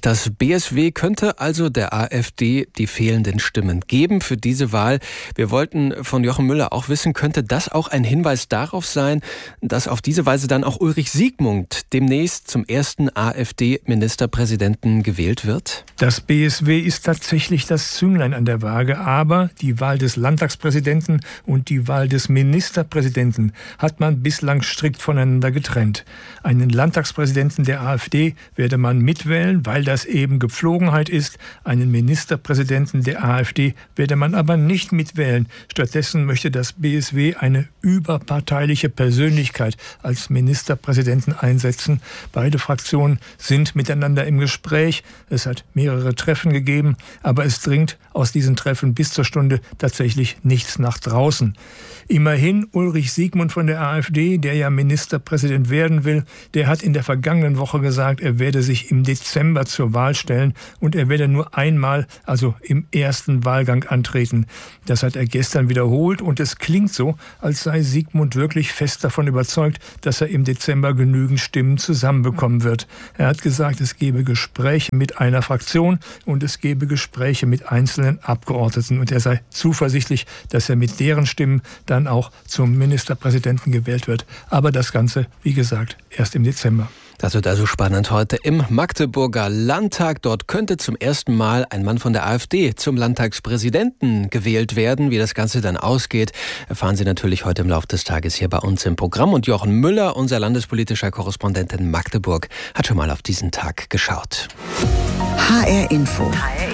Das B S W könnte also der AfD die fehlenden Stimmen geben für diese Wahl. Wir wollten von Jochen Müller auch wissen, könnte das auch ein Hinweis darauf sein, dass auf diese Weise dann auch Ulrich Siegmund demnächst zum ersten AfD-Ministerpräsidenten gewählt wird? Das B S W ist tatsächlich das Zünglein an der Waage, aber die Wahl des Landtagspräsidenten und die Wahl des Ministerpräsidenten hat man bislang strikt voneinander getrennt. Einen Landtagspräsidenten der AfD werde man mitwählen, weil das eben Gepflogenheit ist. Einen Ministerpräsidenten der AfD werde man aber nicht mitwählen. Stattdessen möchte das B S W eine überparteiliche Persönlichkeit als Ministerpräsidenten einsetzen. Beide Fraktionen sind miteinander im Gespräch. Es hat mehrere Treffen gegeben, aber es dringt aus diesen Treffen bis zur Stunde tatsächlich nichts nach draußen. Immerhin Ulrich Siegmund von der AfD, der ja Ministerpräsident werden will, der hat in der vergangenen Woche gesagt, er werde sich im Dezember zur Wahl stellen und er werde nur einmal, also im ersten Wahlgang antreten. Das hat er gestern wiederholt und es klingt so, als sei Siegmund wirklich fest davon überzeugt, dass er im Dezember genügend Stimmen zusammenbekommen wird. Er hat gesagt, es gebe Gespräche mit einer Fraktion und es gebe Gespräche mit einzelnen Abgeordneten und er sei zuversichtlich, dass er mit deren Stimmen dann auch zum Ministerpräsidenten gewählt wird. Aber das Ganze, wie gesagt, erst im Dezember. Das wird also spannend heute im Magdeburger Landtag. Dort könnte zum ersten Mal ein Mann von der AfD zum Landtagspräsidenten gewählt werden. Wie das Ganze dann ausgeht, erfahren Sie natürlich heute im Laufe des Tages hier bei uns im Programm. Und Jochen Müller, unser landespolitischer Korrespondent in Magdeburg, hat schon mal auf diesen Tag geschaut. H R Info.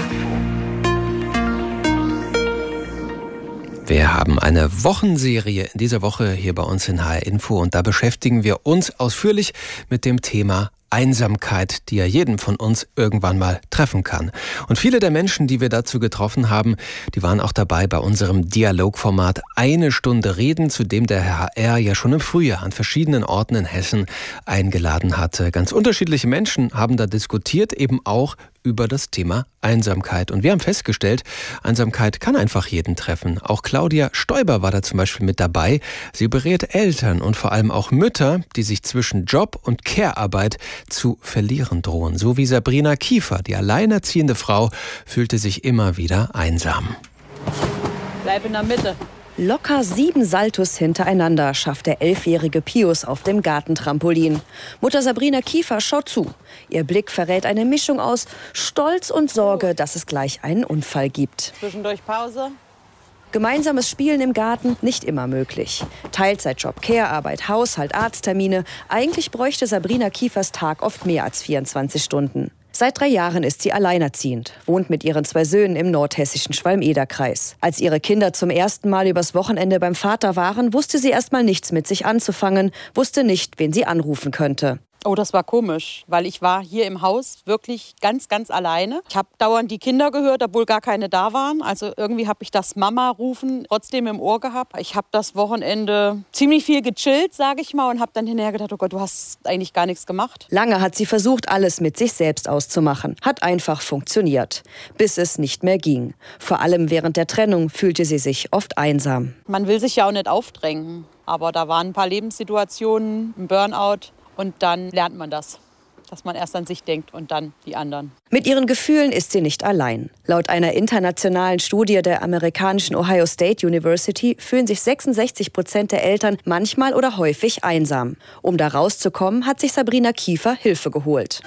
Wir haben eine Wochenserie in dieser Woche hier bei uns in H R Info und da beschäftigen wir uns ausführlich mit dem Thema Einsamkeit, die ja jeden von uns irgendwann mal treffen kann. Und viele der Menschen, die wir dazu getroffen haben, die waren auch dabei bei unserem Dialogformat Eine Stunde Reden, zu dem der H R ja schon im Frühjahr an verschiedenen Orten in Hessen eingeladen hatte. Ganz unterschiedliche Menschen haben da diskutiert, eben auch über das Thema Einsamkeit. Und wir haben festgestellt, Einsamkeit kann einfach jeden treffen. Auch Claudia Stoiber war da zum Beispiel mit dabei. Sie berät Eltern und vor allem auch Mütter, die sich zwischen Job und Care-Arbeit zu verlieren drohen. So wie Sabrina Kiefer, die alleinerziehende Frau, fühlte sich immer wieder einsam. Bleib in der Mitte. Locker sieben Saltos hintereinander schafft der elfjährige Pius auf dem Gartentrampolin. Mutter Sabrina Kiefer schaut zu. Ihr Blick verrät eine Mischung aus Stolz und Sorge, dass es gleich einen Unfall gibt. Zwischendurch Pause. Gemeinsames Spielen im Garten nicht immer möglich. Teilzeitjob, Care-Arbeit, Haushalt, Arzttermine. Eigentlich bräuchte Sabrina Kiefers Tag oft mehr als vierundzwanzig Stunden. Seit drei Jahren ist sie alleinerziehend, wohnt mit ihren zwei Söhnen im nordhessischen Schwalm-Eder-Kreis. Als ihre Kinder zum ersten Mal übers Wochenende beim Vater waren, wusste sie erst mal nichts mit sich anzufangen, wusste nicht, wen sie anrufen könnte. Oh, das war komisch, weil ich war hier im Haus wirklich ganz, ganz alleine. Ich habe dauernd die Kinder gehört, obwohl gar keine da waren. Also irgendwie habe ich das Mama-Rufen trotzdem im Ohr gehabt. Ich habe das Wochenende ziemlich viel gechillt, sage ich mal, und habe dann hinterher gedacht, oh Gott, du hast eigentlich gar nichts gemacht. Lange hat sie versucht, alles mit sich selbst auszumachen. Hat einfach funktioniert, bis es nicht mehr ging. Vor allem während der Trennung fühlte sie sich oft einsam. Man will sich ja auch nicht aufdrängen, aber da waren ein paar Lebenssituationen, ein Burnout. Und dann lernt man das, dass man erst an sich denkt und dann die anderen. Mit ihren Gefühlen ist sie nicht allein. Laut einer internationalen Studie der amerikanischen Ohio State University fühlen sich sechsundsechzig Prozent der Eltern manchmal oder häufig einsam. Um da rauszukommen, hat sich Sabrina Kiefer Hilfe geholt.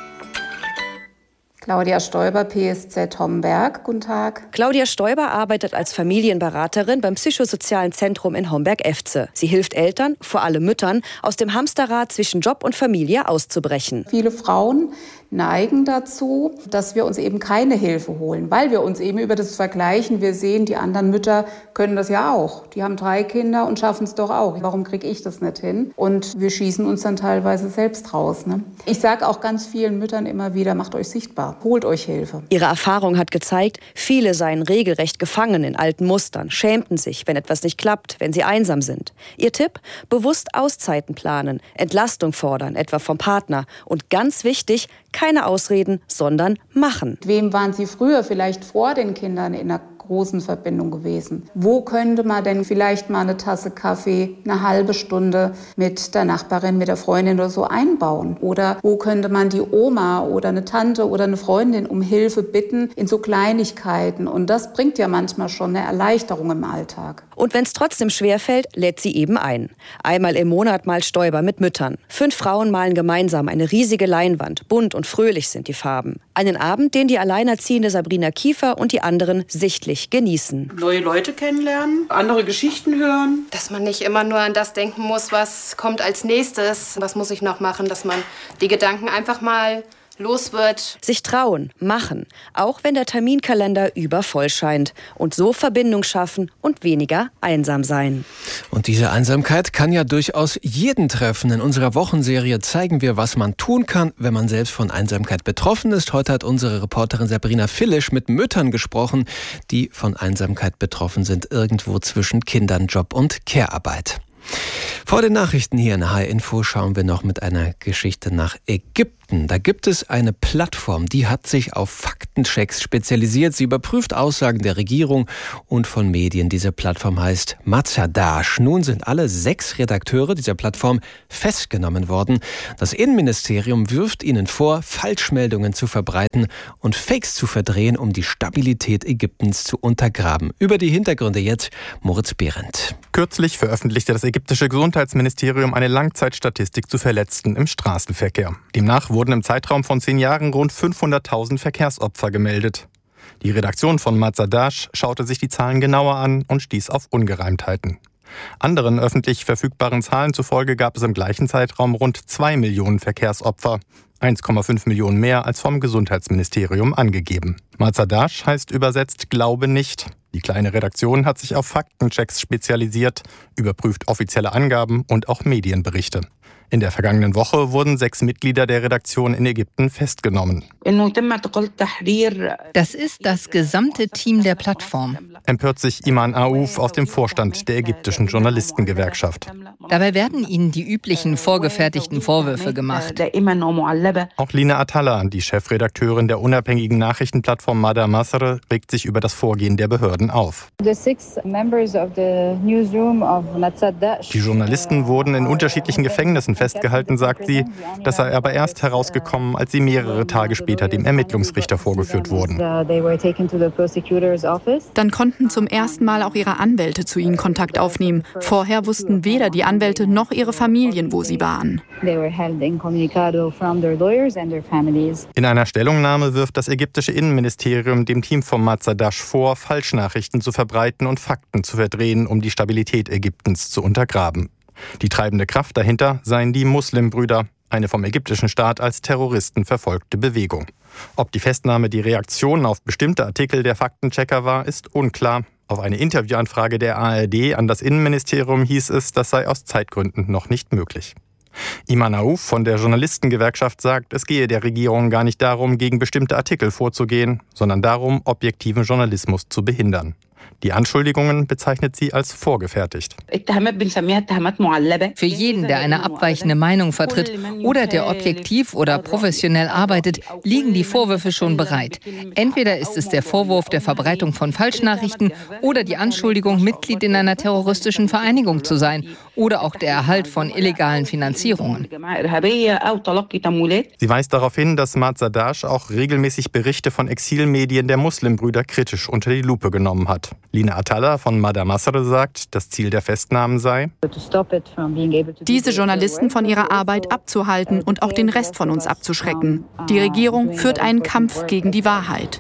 Claudia Stoiber, P S Z Homberg. Guten Tag. Claudia Stoiber arbeitet als Familienberaterin beim Psychosozialen Zentrum in Homberg-Efze. Sie hilft Eltern, vor allem Müttern, aus dem Hamsterrad zwischen Job und Familie auszubrechen. Viele Frauen neigen dazu, dass wir uns eben keine Hilfe holen, weil wir uns eben über das Vergleichen, wir sehen, die anderen Mütter können das ja auch. Die haben drei Kinder und schaffen es doch auch. Warum kriege ich das nicht hin? Und wir schießen uns dann teilweise selbst raus. Ne? Ich sage auch ganz vielen Müttern immer wieder, macht euch sichtbar, holt euch Hilfe. Ihre Erfahrung hat gezeigt, viele seien regelrecht gefangen in alten Mustern, schämten sich, wenn etwas nicht klappt, wenn sie einsam sind. Ihr Tipp? Bewusst Auszeiten planen, Entlastung fordern, etwa vom Partner. Und ganz wichtig, keine Ausreden, sondern machen. Mit wem waren Sie früher vielleicht vor den Kindern in einer großen Verbindung gewesen. Wo könnte man denn vielleicht mal eine Tasse Kaffee, eine halbe Stunde mit der Nachbarin, mit der Freundin oder so einbauen? Oder wo könnte man die Oma oder eine Tante oder eine Freundin um Hilfe bitten in so Kleinigkeiten? Und das bringt ja manchmal schon eine Erleichterung im Alltag. Und wenn es trotzdem schwerfällt, lädt sie eben ein. Einmal im Monat malt Stoiber mit Müttern. Fünf Frauen malen gemeinsam eine riesige Leinwand. Bunt und fröhlich sind die Farben. Einen Abend, den die alleinerziehende Sabrina Kiefer und die anderen sichtlich genießen. Neue Leute kennenlernen, andere Geschichten hören. Dass man nicht immer nur an das denken muss, was kommt als nächstes. Was muss ich noch machen, dass man die Gedanken einfach mal los wird. Sich trauen, machen, auch wenn der Terminkalender übervoll scheint. Und so Verbindung schaffen und weniger einsam sein. Und diese Einsamkeit kann ja durchaus jeden treffen. In unserer Wochenserie zeigen wir, was man tun kann, wenn man selbst von Einsamkeit betroffen ist. Heute hat unsere Reporterin Sabrina Filisch mit Müttern gesprochen, die von Einsamkeit betroffen sind, irgendwo zwischen Kindern, Job und Care-Arbeit. Vor den Nachrichten hier in H R Info schauen wir noch mit einer Geschichte nach Ägypten. Da gibt es eine Plattform, die hat sich auf Faktenchecks spezialisiert. Sie überprüft Aussagen der Regierung und von Medien. Diese Plattform heißt Mazadash. Nun sind alle sechs Redakteure dieser Plattform festgenommen worden. Das Innenministerium wirft ihnen vor, Falschmeldungen zu verbreiten und Fakes zu verdrehen, um die Stabilität Ägyptens zu untergraben. Über die Hintergründe jetzt Moritz Behrendt. Kürzlich veröffentlichte das ägyptische Gesundheitsministerium eine Langzeitstatistik zu Verletzten im Straßenverkehr. Demnach wurden im Zeitraum von zehn Jahren rund fünfhunderttausend Verkehrsopfer gemeldet. Die Redaktion von Mazadash schaute sich die Zahlen genauer an und stieß auf Ungereimtheiten. Anderen öffentlich verfügbaren Zahlen zufolge gab es im gleichen Zeitraum rund zwei Millionen Verkehrsopfer, eins Komma fünf Millionen mehr als vom Gesundheitsministerium angegeben. Mazadash heißt übersetzt Glaube nicht. Die kleine Redaktion hat sich auf Faktenchecks spezialisiert, überprüft offizielle Angaben und auch Medienberichte. In der vergangenen Woche wurden sechs Mitglieder der Redaktion in Ägypten festgenommen. Das ist das gesamte Team der Plattform. Empört sich Iman Aouf aus dem Vorstand der ägyptischen Journalistengewerkschaft. Dabei werden ihnen die üblichen vorgefertigten Vorwürfe gemacht. Auch Lina Atalla, die Chefredakteurin der unabhängigen Nachrichtenplattform Mada Masr, regt sich über das Vorgehen der Behörden auf. Die Journalisten wurden in unterschiedlichen Gefängnissen festgehalten, sagt sie. Das sei aber erst herausgekommen, als sie mehrere Tage später dem Ermittlungsrichter vorgeführt wurden. Dann konnten zum ersten Mal auch ihre Anwälte zu ihnen Kontakt aufnehmen. Vorher wussten weder die Anwälte noch ihre Familien, wo sie waren. In einer Stellungnahme wirft das ägyptische Innenministerium dem Team von Mazadash vor, Falschnachrichten zu verbreiten und Fakten zu verdrehen, um die Stabilität Ägyptens zu untergraben. Die treibende Kraft dahinter seien die Muslimbrüder, eine vom ägyptischen Staat als Terroristen verfolgte Bewegung. Ob die Festnahme die Reaktion auf bestimmte Artikel der Faktenchecker war, ist unklar. Auf eine Interviewanfrage der A R D an das Innenministerium hieß es, das sei aus Zeitgründen noch nicht möglich. Iman Aouf von der Journalistengewerkschaft sagt, es gehe der Regierung gar nicht darum, gegen bestimmte Artikel vorzugehen, sondern darum, objektiven Journalismus zu behindern. Die Anschuldigungen bezeichnet sie als vorgefertigt. Für jeden, der eine abweichende Meinung vertritt oder der objektiv oder professionell arbeitet, liegen die Vorwürfe schon bereit. Entweder ist es der Vorwurf der Verbreitung von Falschnachrichten oder die Anschuldigung, Mitglied in einer terroristischen Vereinigung zu sein oder auch der Erhalt von illegalen Finanzierungen. Sie weist darauf hin, dass Mazadash auch regelmäßig Berichte von Exilmedien der Muslimbrüder kritisch unter die Lupe genommen hat. Lina Atalla von Mada Masr sagt, das Ziel der Festnahmen sei, diese Journalisten von ihrer Arbeit abzuhalten und auch den Rest von uns abzuschrecken. Die Regierung führt einen Kampf gegen die Wahrheit.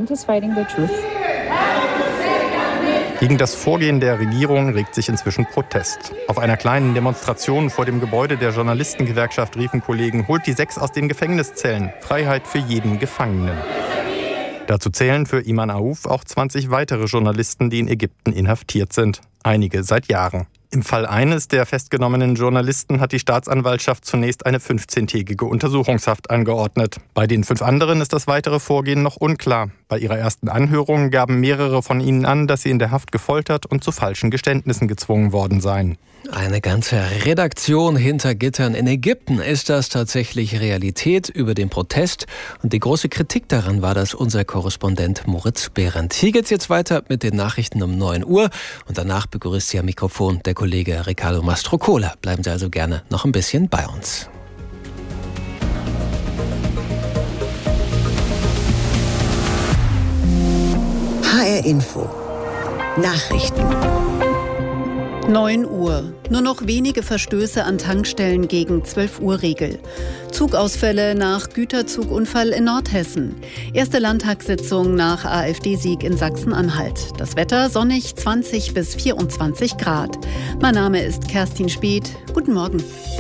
Gegen das Vorgehen der Regierung regt sich inzwischen Protest. Auf einer kleinen Demonstration vor dem Gebäude der Journalistengewerkschaft riefen Kollegen, holt die sechs aus den Gefängniszellen. Freiheit für jeden Gefangenen. Dazu zählen für Iman Aouf auch zwanzig weitere Journalisten, die in Ägypten inhaftiert sind. Einige seit Jahren. Im Fall eines der festgenommenen Journalisten hat die Staatsanwaltschaft zunächst eine fünfzehntägige Untersuchungshaft angeordnet. Bei den fünf anderen ist das weitere Vorgehen noch unklar. Bei Bei ihrer ersten Anhörung gaben mehrere von ihnen an, dass sie in der Haft gefoltert und zu falschen Geständnissen gezwungen worden seien. Eine ganze Redaktion hinter Gittern. In Ägypten ist das tatsächlich Realität über den Protest. Und die große Kritik daran war das unser Korrespondent Moritz Behrendt. Hier geht's jetzt weiter mit den Nachrichten um neun Uhr. Und danach begrüßt Sie am Mikrofon der Kollege Riccardo Mastrocola. Bleiben Sie also gerne noch ein bisschen bei uns. H R Info Nachrichten. neun Uhr. Nur noch wenige Verstöße an Tankstellen gegen zwölf Uhr Regel. Zugausfälle nach Güterzugunfall in Nordhessen. Erste Landtagssitzung nach AfD-Sieg in Sachsen-Anhalt. Das Wetter sonnig zwanzig bis vierundzwanzig Grad. Mein Name ist Kerstin Speth. Guten Morgen.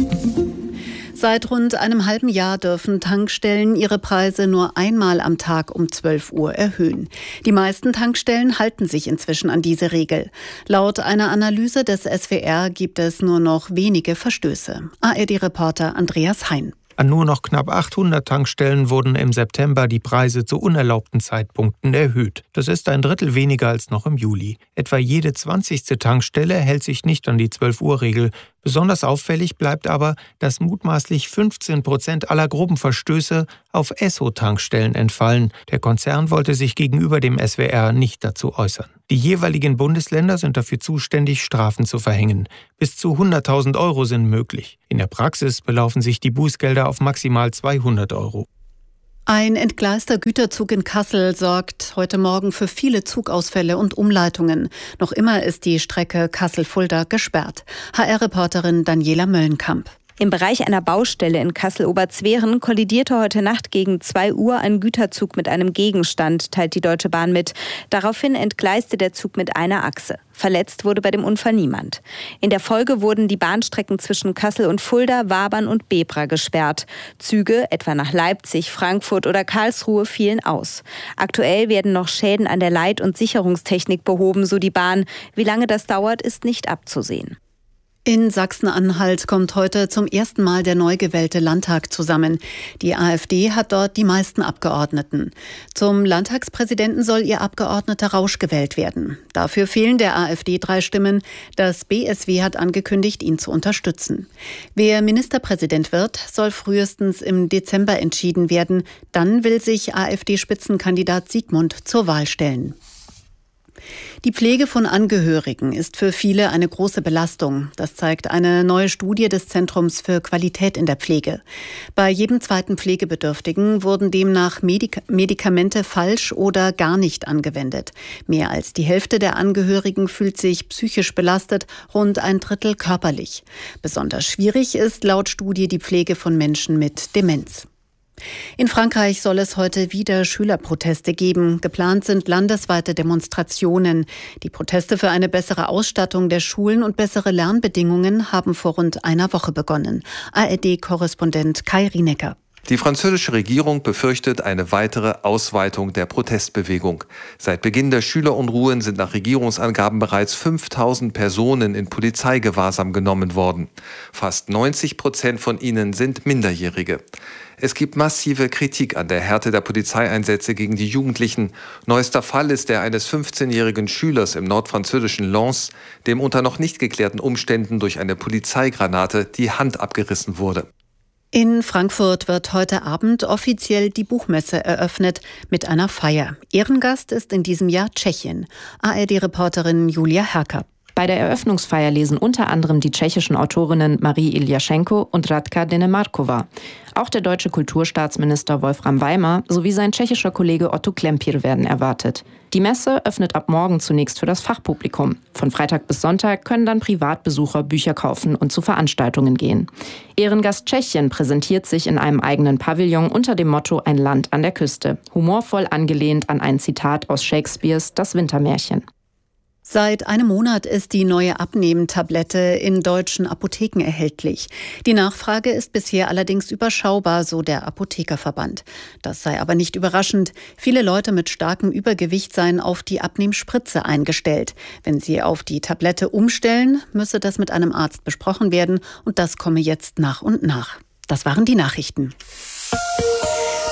Seit rund einem halben Jahr dürfen Tankstellen ihre Preise nur einmal am Tag um zwölf Uhr erhöhen. Die meisten Tankstellen halten sich inzwischen an diese Regel. Laut einer Analyse des S W R gibt es nur noch wenige Verstöße. A R D-Reporter Andreas Hein. An nur noch knapp achthundert Tankstellen wurden im September die Preise zu unerlaubten Zeitpunkten erhöht. Das ist ein Drittel weniger als noch im Juli. Etwa jede zwanzigste Tankstelle hält sich nicht an die zwölf Uhr Regel. Besonders auffällig bleibt aber, dass mutmaßlich fünfzehn Prozent aller groben Verstöße auf Esso-Tankstellen entfallen. Der Konzern wollte sich gegenüber dem S W R nicht dazu äußern. Die jeweiligen Bundesländer sind dafür zuständig, Strafen zu verhängen. Bis zu hunderttausend Euro sind möglich. In der Praxis belaufen sich die Bußgelder auf maximal zweihundert Euro. Ein entgleister Güterzug in Kassel sorgt heute Morgen für viele Zugausfälle und Umleitungen. Noch immer ist die Strecke Kassel-Fulda gesperrt. H R-Reporterin Daniela Möllenkamp. Im Bereich einer Baustelle in Kassel-Oberzweren kollidierte heute Nacht gegen zwei Uhr ein Güterzug mit einem Gegenstand, teilt die Deutsche Bahn mit. Daraufhin entgleiste der Zug mit einer Achse. Verletzt wurde bei dem Unfall niemand. In der Folge wurden die Bahnstrecken zwischen Kassel und Fulda, Wabern und Bebra gesperrt. Züge, etwa nach Leipzig, Frankfurt oder Karlsruhe, fielen aus. Aktuell werden noch Schäden an der Leit- und Sicherungstechnik behoben, so die Bahn. Wie lange das dauert, ist nicht abzusehen. In Sachsen-Anhalt kommt heute zum ersten Mal der neu gewählte Landtag zusammen. Die AfD hat dort die meisten Abgeordneten. Zum Landtagspräsidenten soll ihr Abgeordneter Rausch gewählt werden. Dafür fehlen der AfD drei Stimmen. Das B S W hat angekündigt, ihn zu unterstützen. Wer Ministerpräsident wird, soll frühestens im Dezember entschieden werden. Dann will sich AfD-Spitzenkandidat Siegmund zur Wahl stellen. Die Pflege von Angehörigen ist für viele eine große Belastung. Das zeigt eine neue Studie des Zentrums für Qualität in der Pflege. Bei jedem zweiten Pflegebedürftigen wurden demnach Medik- Medikamente falsch oder gar nicht angewendet. Mehr als die Hälfte der Angehörigen fühlt sich psychisch belastet, rund ein Drittel körperlich. Besonders schwierig ist laut Studie die Pflege von Menschen mit Demenz. In Frankreich soll es heute wieder Schülerproteste geben. Geplant sind landesweite Demonstrationen. Die Proteste für eine bessere Ausstattung der Schulen und bessere Lernbedingungen haben vor rund einer Woche begonnen. A R D-Korrespondent Kai Rienecker. Die französische Regierung befürchtet eine weitere Ausweitung der Protestbewegung. Seit Beginn der Schülerunruhen sind nach Regierungsangaben bereits fünftausend Personen in Polizeigewahrsam genommen worden. Fast neunzig Prozent von ihnen sind Minderjährige. Es gibt massive Kritik an der Härte der Polizeieinsätze gegen die Jugendlichen. Neuester Fall ist der eines fünfzehnjährigen Schülers im nordfranzösischen Lens, dem unter noch nicht geklärten Umständen durch eine Polizeigranate die Hand abgerissen wurde. In Frankfurt wird heute Abend offiziell die Buchmesse eröffnet mit einer Feier. Ehrengast ist in diesem Jahr Tschechien. A R D-Reporterin Julia Herker. Bei der Eröffnungsfeier lesen unter anderem die tschechischen Autorinnen Marie Iljaschenko und Radka Denemarkova. Auch der deutsche Kulturstaatsminister Wolfram Weimer sowie sein tschechischer Kollege Otto Klempir werden erwartet. Die Messe öffnet ab morgen zunächst für das Fachpublikum. Von Freitag bis Sonntag können dann Privatbesucher Bücher kaufen und zu Veranstaltungen gehen. Ehrengast Tschechien präsentiert sich in einem eigenen Pavillon unter dem Motto Ein Land an der Küste, humorvoll angelehnt an ein Zitat aus Shakespeares Das Wintermärchen. Seit einem Monat ist die neue Abnehmtablette in deutschen Apotheken erhältlich. Die Nachfrage ist bisher allerdings überschaubar, so der Apothekerverband. Das sei aber nicht überraschend. Viele Leute mit starkem Übergewicht seien auf die Abnehmspritze eingestellt. Wenn sie auf die Tablette umstellen, müsse das mit einem Arzt besprochen werden und das komme jetzt nach und nach. Das waren die Nachrichten.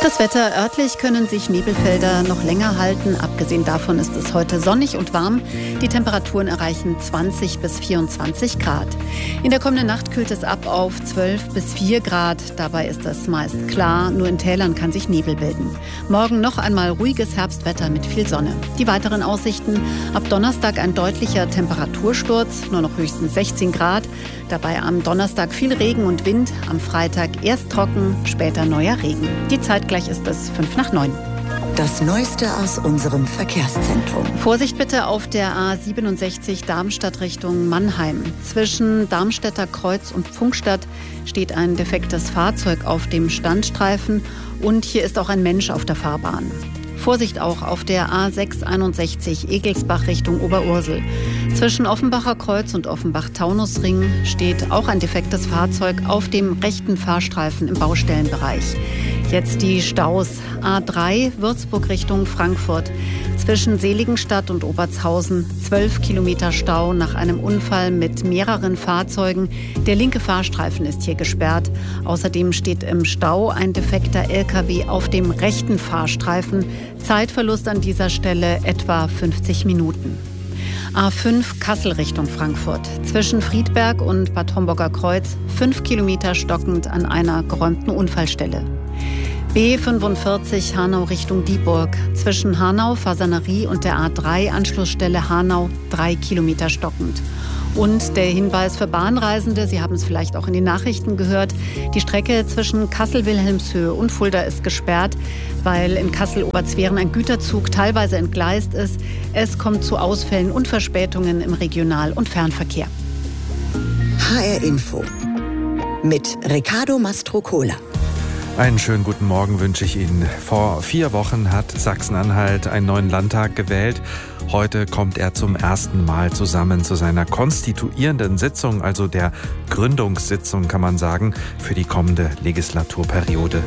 Das Wetter: örtlich können sich Nebelfelder noch länger halten. Abgesehen davon ist es heute sonnig und warm. Die Temperaturen erreichen zwanzig bis vierundzwanzig Grad. In der kommenden Nacht kühlt es ab auf zwölf bis vier Grad. Dabei ist es meist klar, nur in Tälern kann sich Nebel bilden. Morgen noch einmal ruhiges Herbstwetter mit viel Sonne. Die weiteren Aussichten: ab Donnerstag ein deutlicher Temperatursturz, nur noch höchstens sechzehn Grad. Dabei am Donnerstag viel Regen und Wind, am Freitag erst trocken, später neuer Regen. Die Zeit gleich ist es fünf nach neun. Das Neueste aus unserem Verkehrszentrum. Vorsicht bitte auf der A siebenundsechzig Darmstadt Richtung Mannheim. Zwischen Darmstädter Kreuz und Pfungstadt steht ein defektes Fahrzeug auf dem Standstreifen und hier ist auch ein Mensch auf der Fahrbahn. Vorsicht auch auf der A sechshunderteinundsechzig Egelsbach Richtung Oberursel. Zwischen Offenbacher Kreuz und Offenbach-Taunusring steht auch ein defektes Fahrzeug auf dem rechten Fahrstreifen im Baustellenbereich. Jetzt die Staus. A drei Würzburg Richtung Frankfurt. Zwischen Seligenstadt und Obertshausen zwölf Kilometer Stau nach einem Unfall mit mehreren Fahrzeugen. Der linke Fahrstreifen ist hier gesperrt. Außerdem steht im Stau ein defekter L K W auf dem rechten Fahrstreifen. Zeitverlust an dieser Stelle etwa fünfzig Minuten. A fünf Kassel Richtung Frankfurt. Zwischen Friedberg und Bad Homburger Kreuz fünf Kilometer stockend an einer geräumten Unfallstelle. B fünfundvierzig Hanau Richtung Dieburg. Zwischen Hanau, Fasanerie und der A drei Anschlussstelle Hanau drei Kilometer stockend. Und der Hinweis für Bahnreisende, Sie haben es vielleicht auch in den Nachrichten gehört, die Strecke zwischen Kassel-Wilhelmshöhe und Fulda ist gesperrt, weil in Kassel-Oberzweren ein Güterzug teilweise entgleist ist. Es kommt zu Ausfällen und Verspätungen im Regional- und Fernverkehr. H R Info mit Riccardo Mastrocola. Einen schönen guten Morgen wünsche ich Ihnen. Vor vier Wochen hat Sachsen-Anhalt einen neuen Landtag gewählt. Heute kommt er zum ersten Mal zusammen zu seiner konstituierenden Sitzung, also der Gründungssitzung, kann man sagen, für die kommende Legislaturperiode.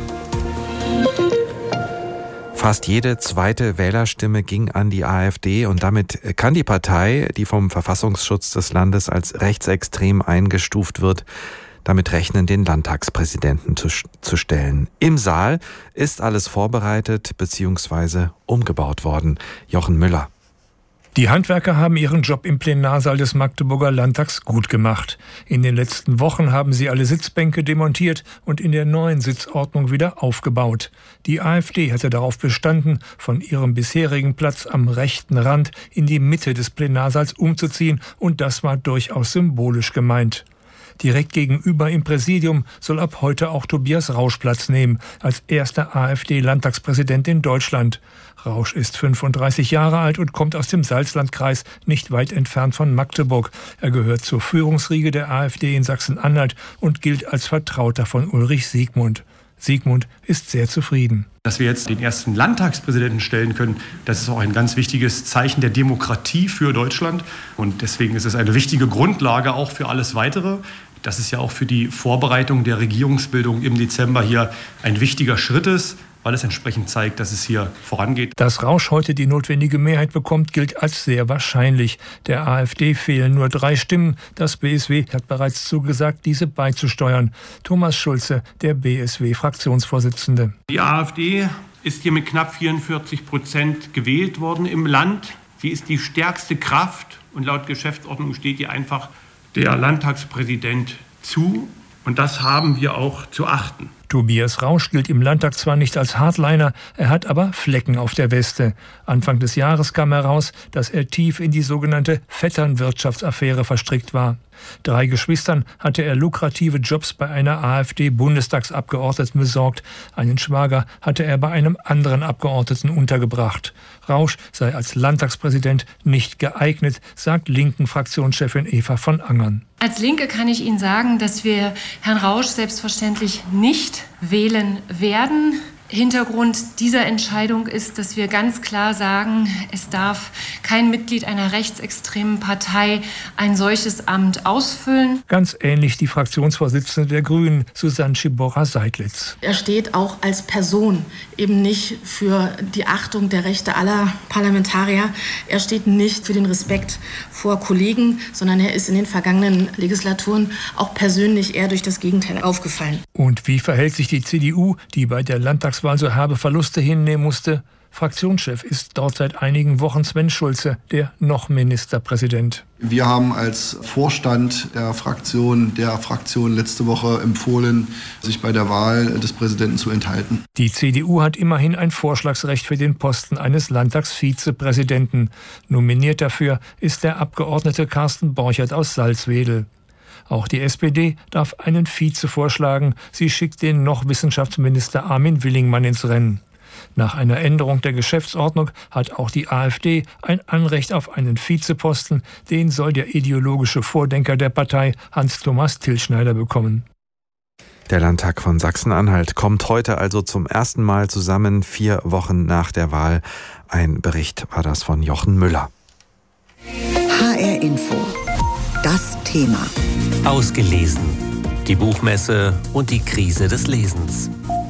Fast jede zweite Wählerstimme ging an die AfD und damit kann die Partei, die vom Verfassungsschutz des Landes als rechtsextrem eingestuft wird, damit rechnen, den Landtagspräsidenten zu, zu stellen. Im Saal ist alles vorbereitet bzw. umgebaut worden. Jochen Müller. Die Handwerker haben ihren Job im Plenarsaal des Magdeburger Landtags gut gemacht. In den letzten Wochen haben sie alle Sitzbänke demontiert und in der neuen Sitzordnung wieder aufgebaut. Die AfD hatte darauf bestanden, von ihrem bisherigen Platz am rechten Rand in die Mitte des Plenarsaals umzuziehen, und das war durchaus symbolisch gemeint. Direkt gegenüber im Präsidium soll ab heute auch Tobias Rausch Platz nehmen, als erster AfD-Landtagspräsident in Deutschland. Rausch ist fünfunddreißig Jahre alt und kommt aus dem Salzlandkreis, nicht weit entfernt von Magdeburg. Er gehört zur Führungsriege der AfD in Sachsen-Anhalt und gilt als Vertrauter von Ulrich Siegmund. Siegmund ist sehr zufrieden. Dass wir jetzt den ersten Landtagspräsidenten stellen können, das ist auch ein ganz wichtiges Zeichen der Demokratie für Deutschland. Und deswegen ist es eine wichtige Grundlage auch für alles Weitere. Das ist ja auch für die Vorbereitung der Regierungsbildung im Dezember hier ein wichtiger Schritt ist, weil es entsprechend zeigt, dass es hier vorangeht. Dass Rausch heute die notwendige Mehrheit bekommt, gilt als sehr wahrscheinlich. Der AfD fehlen nur drei Stimmen. Das B S W hat bereits zugesagt, diese beizusteuern. Thomas Schulze, der B S W-Fraktionsvorsitzende. Die AfD ist hier mit knapp vierundvierzig Prozent gewählt worden im Land. Sie ist die stärkste Kraft und laut Geschäftsordnung steht ihr einfach der Landtagspräsident zu. Und das haben wir auch zu achten. Tobias Rausch gilt im Landtag zwar nicht als Hardliner, er hat aber Flecken auf der Weste. Anfang des Jahres kam heraus, dass er tief in die sogenannte Vetternwirtschaftsaffäre verstrickt war. Drei Geschwistern hatte er lukrative Jobs bei einer AfD-Bundestagsabgeordneten besorgt. Einen Schwager hatte er bei einem anderen Abgeordneten untergebracht. Rausch sei als Landtagspräsident nicht geeignet, sagt Linken-Fraktionschefin Eva von Angern. Als Linke kann ich Ihnen sagen, dass wir Herrn Rausch selbstverständlich nicht wählen werden. Hintergrund dieser Entscheidung ist, dass wir ganz klar sagen, es darf kein Mitglied einer rechtsextremen Partei ein solches Amt ausfüllen. Ganz ähnlich die Fraktionsvorsitzende der Grünen, Susanne Schiborra-Seidlitz. Er steht auch als Person eben nicht für die Achtung der Rechte aller Parlamentarier. Er steht nicht für den Respekt vor Kollegen, sondern er ist in den vergangenen Legislaturen auch persönlich eher durch das Gegenteil aufgefallen. Und wie verhält sich die C D U, die bei der Landtags Landtagswahl so herbe Verluste hinnehmen musste. Fraktionschef ist dort seit einigen Wochen Sven Schulze, der noch Ministerpräsident. Wir haben als Vorstand der Fraktion, der Fraktion letzte Woche empfohlen, sich bei der Wahl des Präsidenten zu enthalten. Die C D U hat immerhin ein Vorschlagsrecht für den Posten eines Landtagsvizepräsidenten. Nominiert dafür ist der Abgeordnete Carsten Borchert aus Salzwedel. Auch die S P D darf einen Vize vorschlagen. Sie schickt den noch Wissenschaftsminister Armin Willingmann ins Rennen. Nach einer Änderung der Geschäftsordnung hat auch die AfD ein Anrecht auf einen Vizeposten. Den soll der ideologische Vordenker der Partei Hans-Thomas Tilschneider bekommen. Der Landtag von Sachsen-Anhalt kommt heute also zum ersten Mal zusammen, vier Wochen nach der Wahl. Ein Bericht war das von Jochen Müller. H R Info. Das Thema. Ausgelesen. Die Buchmesse und die Krise des Lesens.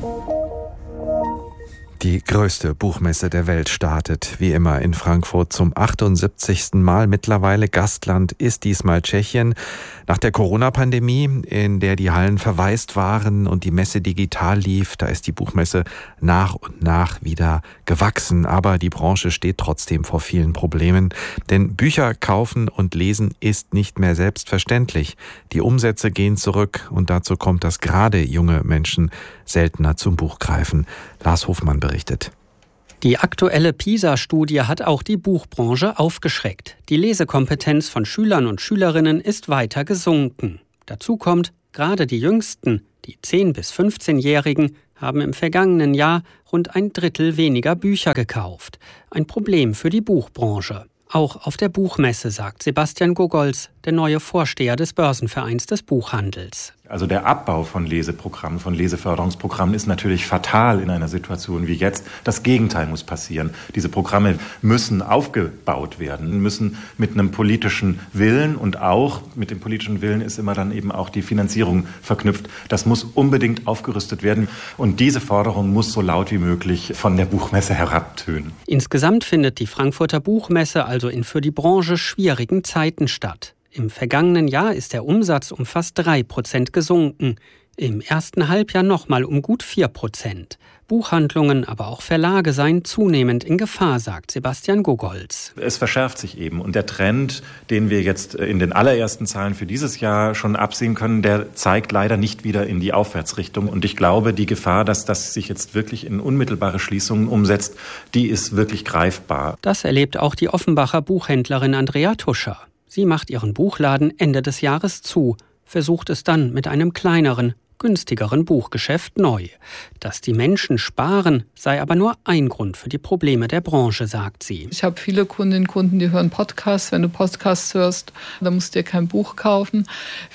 Die größte Buchmesse der Welt startet, wie immer, in Frankfurt zum achtundsiebzigsten Mal. Mittlerweile Gastland ist diesmal Tschechien. Nach der Corona-Pandemie, in der die Hallen verwaist waren und die Messe digital lief, da ist die Buchmesse nach und nach wieder gewachsen. Aber die Branche steht trotzdem vor vielen Problemen. Denn Bücher kaufen und lesen ist nicht mehr selbstverständlich. Die Umsätze gehen zurück und dazu kommt, dass gerade junge Menschen seltener zum Buch greifen. Lars Hofmann berichtet. Die aktuelle PISA-Studie hat auch die Buchbranche aufgeschreckt. Die Lesekompetenz von Schülern und Schülerinnen ist weiter gesunken. Dazu kommt, gerade die Jüngsten, die zehn- bis fünfzehnjährigen, haben im vergangenen Jahr rund ein Drittel weniger Bücher gekauft. Ein Problem für die Buchbranche. Auch auf der Buchmesse, sagt Sebastian Gogolz, der neue Vorsteher des Börsenvereins des Buchhandels. Also der Abbau von Leseprogrammen, von Leseförderungsprogrammen ist natürlich fatal in einer Situation wie jetzt. Das Gegenteil muss passieren. Diese Programme müssen aufgebaut werden, müssen mit einem politischen Willen, und auch mit dem politischen Willen ist immer dann eben auch die Finanzierung verknüpft. Das muss unbedingt aufgerüstet werden, und diese Forderung muss so laut wie möglich von der Buchmesse herabtönen. Insgesamt findet die Frankfurter Buchmesse also in für die Branche schwierigen Zeiten statt. Im vergangenen Jahr ist der Umsatz um fast drei Prozent gesunken, im ersten Halbjahr nochmal um gut vier Prozent. Buchhandlungen, aber auch Verlage seien zunehmend in Gefahr, sagt Sebastian Gogolz. Es verschärft sich eben, und der Trend, den wir jetzt in den allerersten Zahlen für dieses Jahr schon absehen können, der zeigt leider nicht wieder in die Aufwärtsrichtung. Und ich glaube, die Gefahr, dass das sich jetzt wirklich in unmittelbare Schließungen umsetzt, die ist wirklich greifbar. Das erlebt auch die Offenbacher Buchhändlerin Andrea Tuscher. Sie macht ihren Buchladen Ende des Jahres zu, versucht es dann mit einem kleineren, günstigeren Buchgeschäft neu. Dass die Menschen sparen, sei aber nur ein Grund für die Probleme der Branche, sagt sie. Ich habe viele Kundinnen und Kunden, die hören Podcasts. Wenn du Podcasts hörst, dann musst du dir kein Buch kaufen.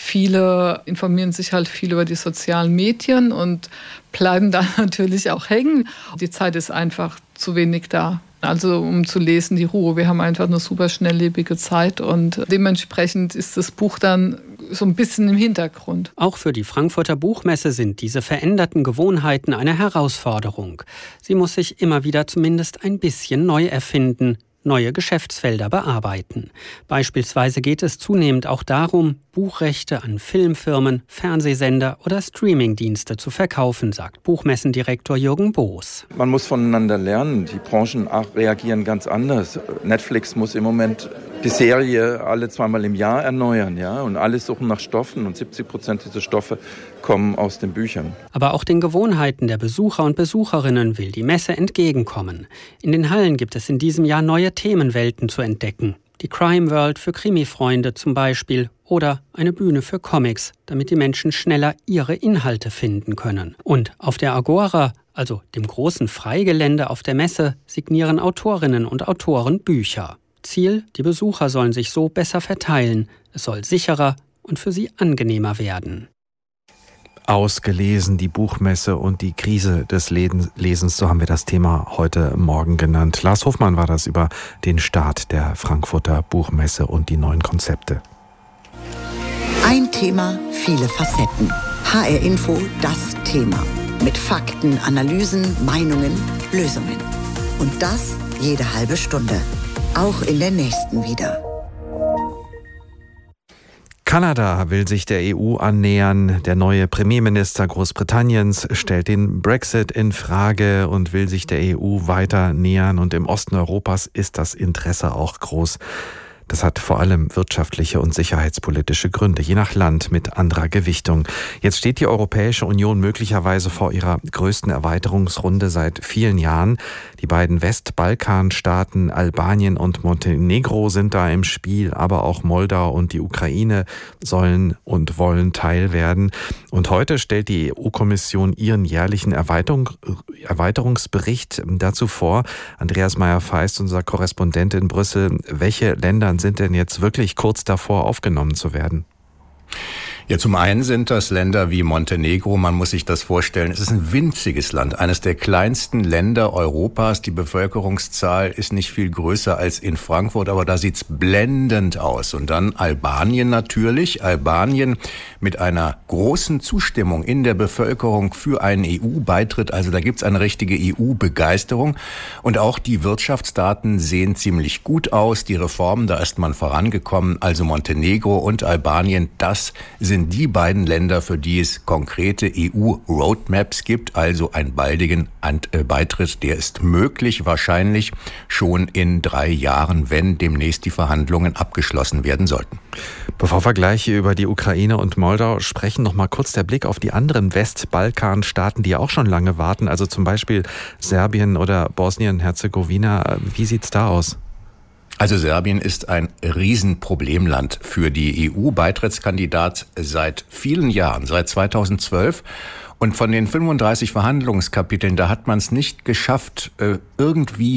Viele informieren sich halt viel über die sozialen Medien und bleiben da natürlich auch hängen. Die Zeit ist einfach zu wenig da. Also um zu lesen, die Ruhe. Wir haben einfach eine super schnelllebige Zeit, und dementsprechend ist das Buch dann so ein bisschen im Hintergrund. Auch für die Frankfurter Buchmesse sind diese veränderten Gewohnheiten eine Herausforderung. Sie muss sich immer wieder zumindest ein bisschen neu erfinden, neue Geschäftsfelder bearbeiten. Beispielsweise geht es zunehmend auch darum, Buchrechte an Filmfirmen, Fernsehsender oder Streamingdienste zu verkaufen, sagt Buchmessendirektor Jürgen Boos. Man muss voneinander lernen. Die Branchen reagieren ganz anders. Netflix muss im Moment die Serie alle zweimal im Jahr erneuern, ja, und alle suchen nach Stoffen, und siebzig Prozent dieser Stoffe kommen aus den Büchern. Aber auch den Gewohnheiten der Besucher und Besucherinnen will die Messe entgegenkommen. In den Hallen gibt es in diesem Jahr neue Themenwelten zu entdecken. Die Crime World für Krimi-Freunde zum Beispiel oder eine Bühne für Comics, damit die Menschen schneller ihre Inhalte finden können. Und auf der Agora, also dem großen Freigelände auf der Messe, signieren Autorinnen und Autoren Bücher. Ziel, die Besucher sollen sich so besser verteilen. Es soll sicherer und für sie angenehmer werden. Ausgelesen, die Buchmesse und die Krise des Lesens, so haben wir das Thema heute Morgen genannt. Lars Hofmann war das über den Start der Frankfurter Buchmesse und die neuen Konzepte. Ein Thema, viele Facetten. H R Info, das Thema. Mit Fakten, Analysen, Meinungen, Lösungen. Und das jede halbe Stunde. Auch in der nächsten wieder. Kanada will sich der E U annähern. Der neue Premierminister Großbritanniens stellt den Brexit in Frage und will sich der E U weiter nähern. Und im Osten Europas ist das Interesse auch groß. Das hat vor allem wirtschaftliche und sicherheitspolitische Gründe, je nach Land mit anderer Gewichtung. Jetzt steht die Europäische Union möglicherweise vor ihrer größten Erweiterungsrunde seit vielen Jahren. Die beiden Westbalkanstaaten Albanien und Montenegro sind da im Spiel, aber auch Moldau und die Ukraine sollen und wollen Teil werden. Und heute stellt die E U-Kommission ihren jährlichen Erweiterung, Erweiterungsbericht dazu vor. Andreas Meyer-Feist, unser Korrespondent in Brüssel, welche Länder sind denn jetzt wirklich kurz davor, aufgenommen zu werden? Ja, zum einen sind das Länder wie Montenegro, man muss sich das vorstellen, es ist ein winziges Land, eines der kleinsten Länder Europas. Die Bevölkerungszahl ist nicht viel größer als in Frankfurt, aber da sieht's blendend aus. Und dann Albanien natürlich, Albanien mit einer großen Zustimmung in der Bevölkerung für einen E U-Beitritt. Also da gibt's eine richtige E U-Begeisterung. Und auch die Wirtschaftsdaten sehen ziemlich gut aus. Die Reformen, da ist man vorangekommen. Also Montenegro und Albanien, das sind die beiden Länder, für die es konkrete E U-Roadmaps gibt, also einen baldigen Beitritt, der ist möglich, wahrscheinlich schon in drei Jahren, wenn demnächst die Verhandlungen abgeschlossen werden sollten. Bevor wir gleich über die Ukraine und Moldau sprechen, noch mal kurz der Blick auf die anderen Westbalkanstaaten, die auch schon lange warten, also zum Beispiel Serbien oder Bosnien-Herzegowina. Wie sieht's da aus? Also Serbien ist ein Riesenproblemland für die E U-Beitrittskandidat seit vielen Jahren, seit zweitausendzwölf. Und von den fünfunddreißig Verhandlungskapiteln, da hat man es nicht geschafft, irgendwie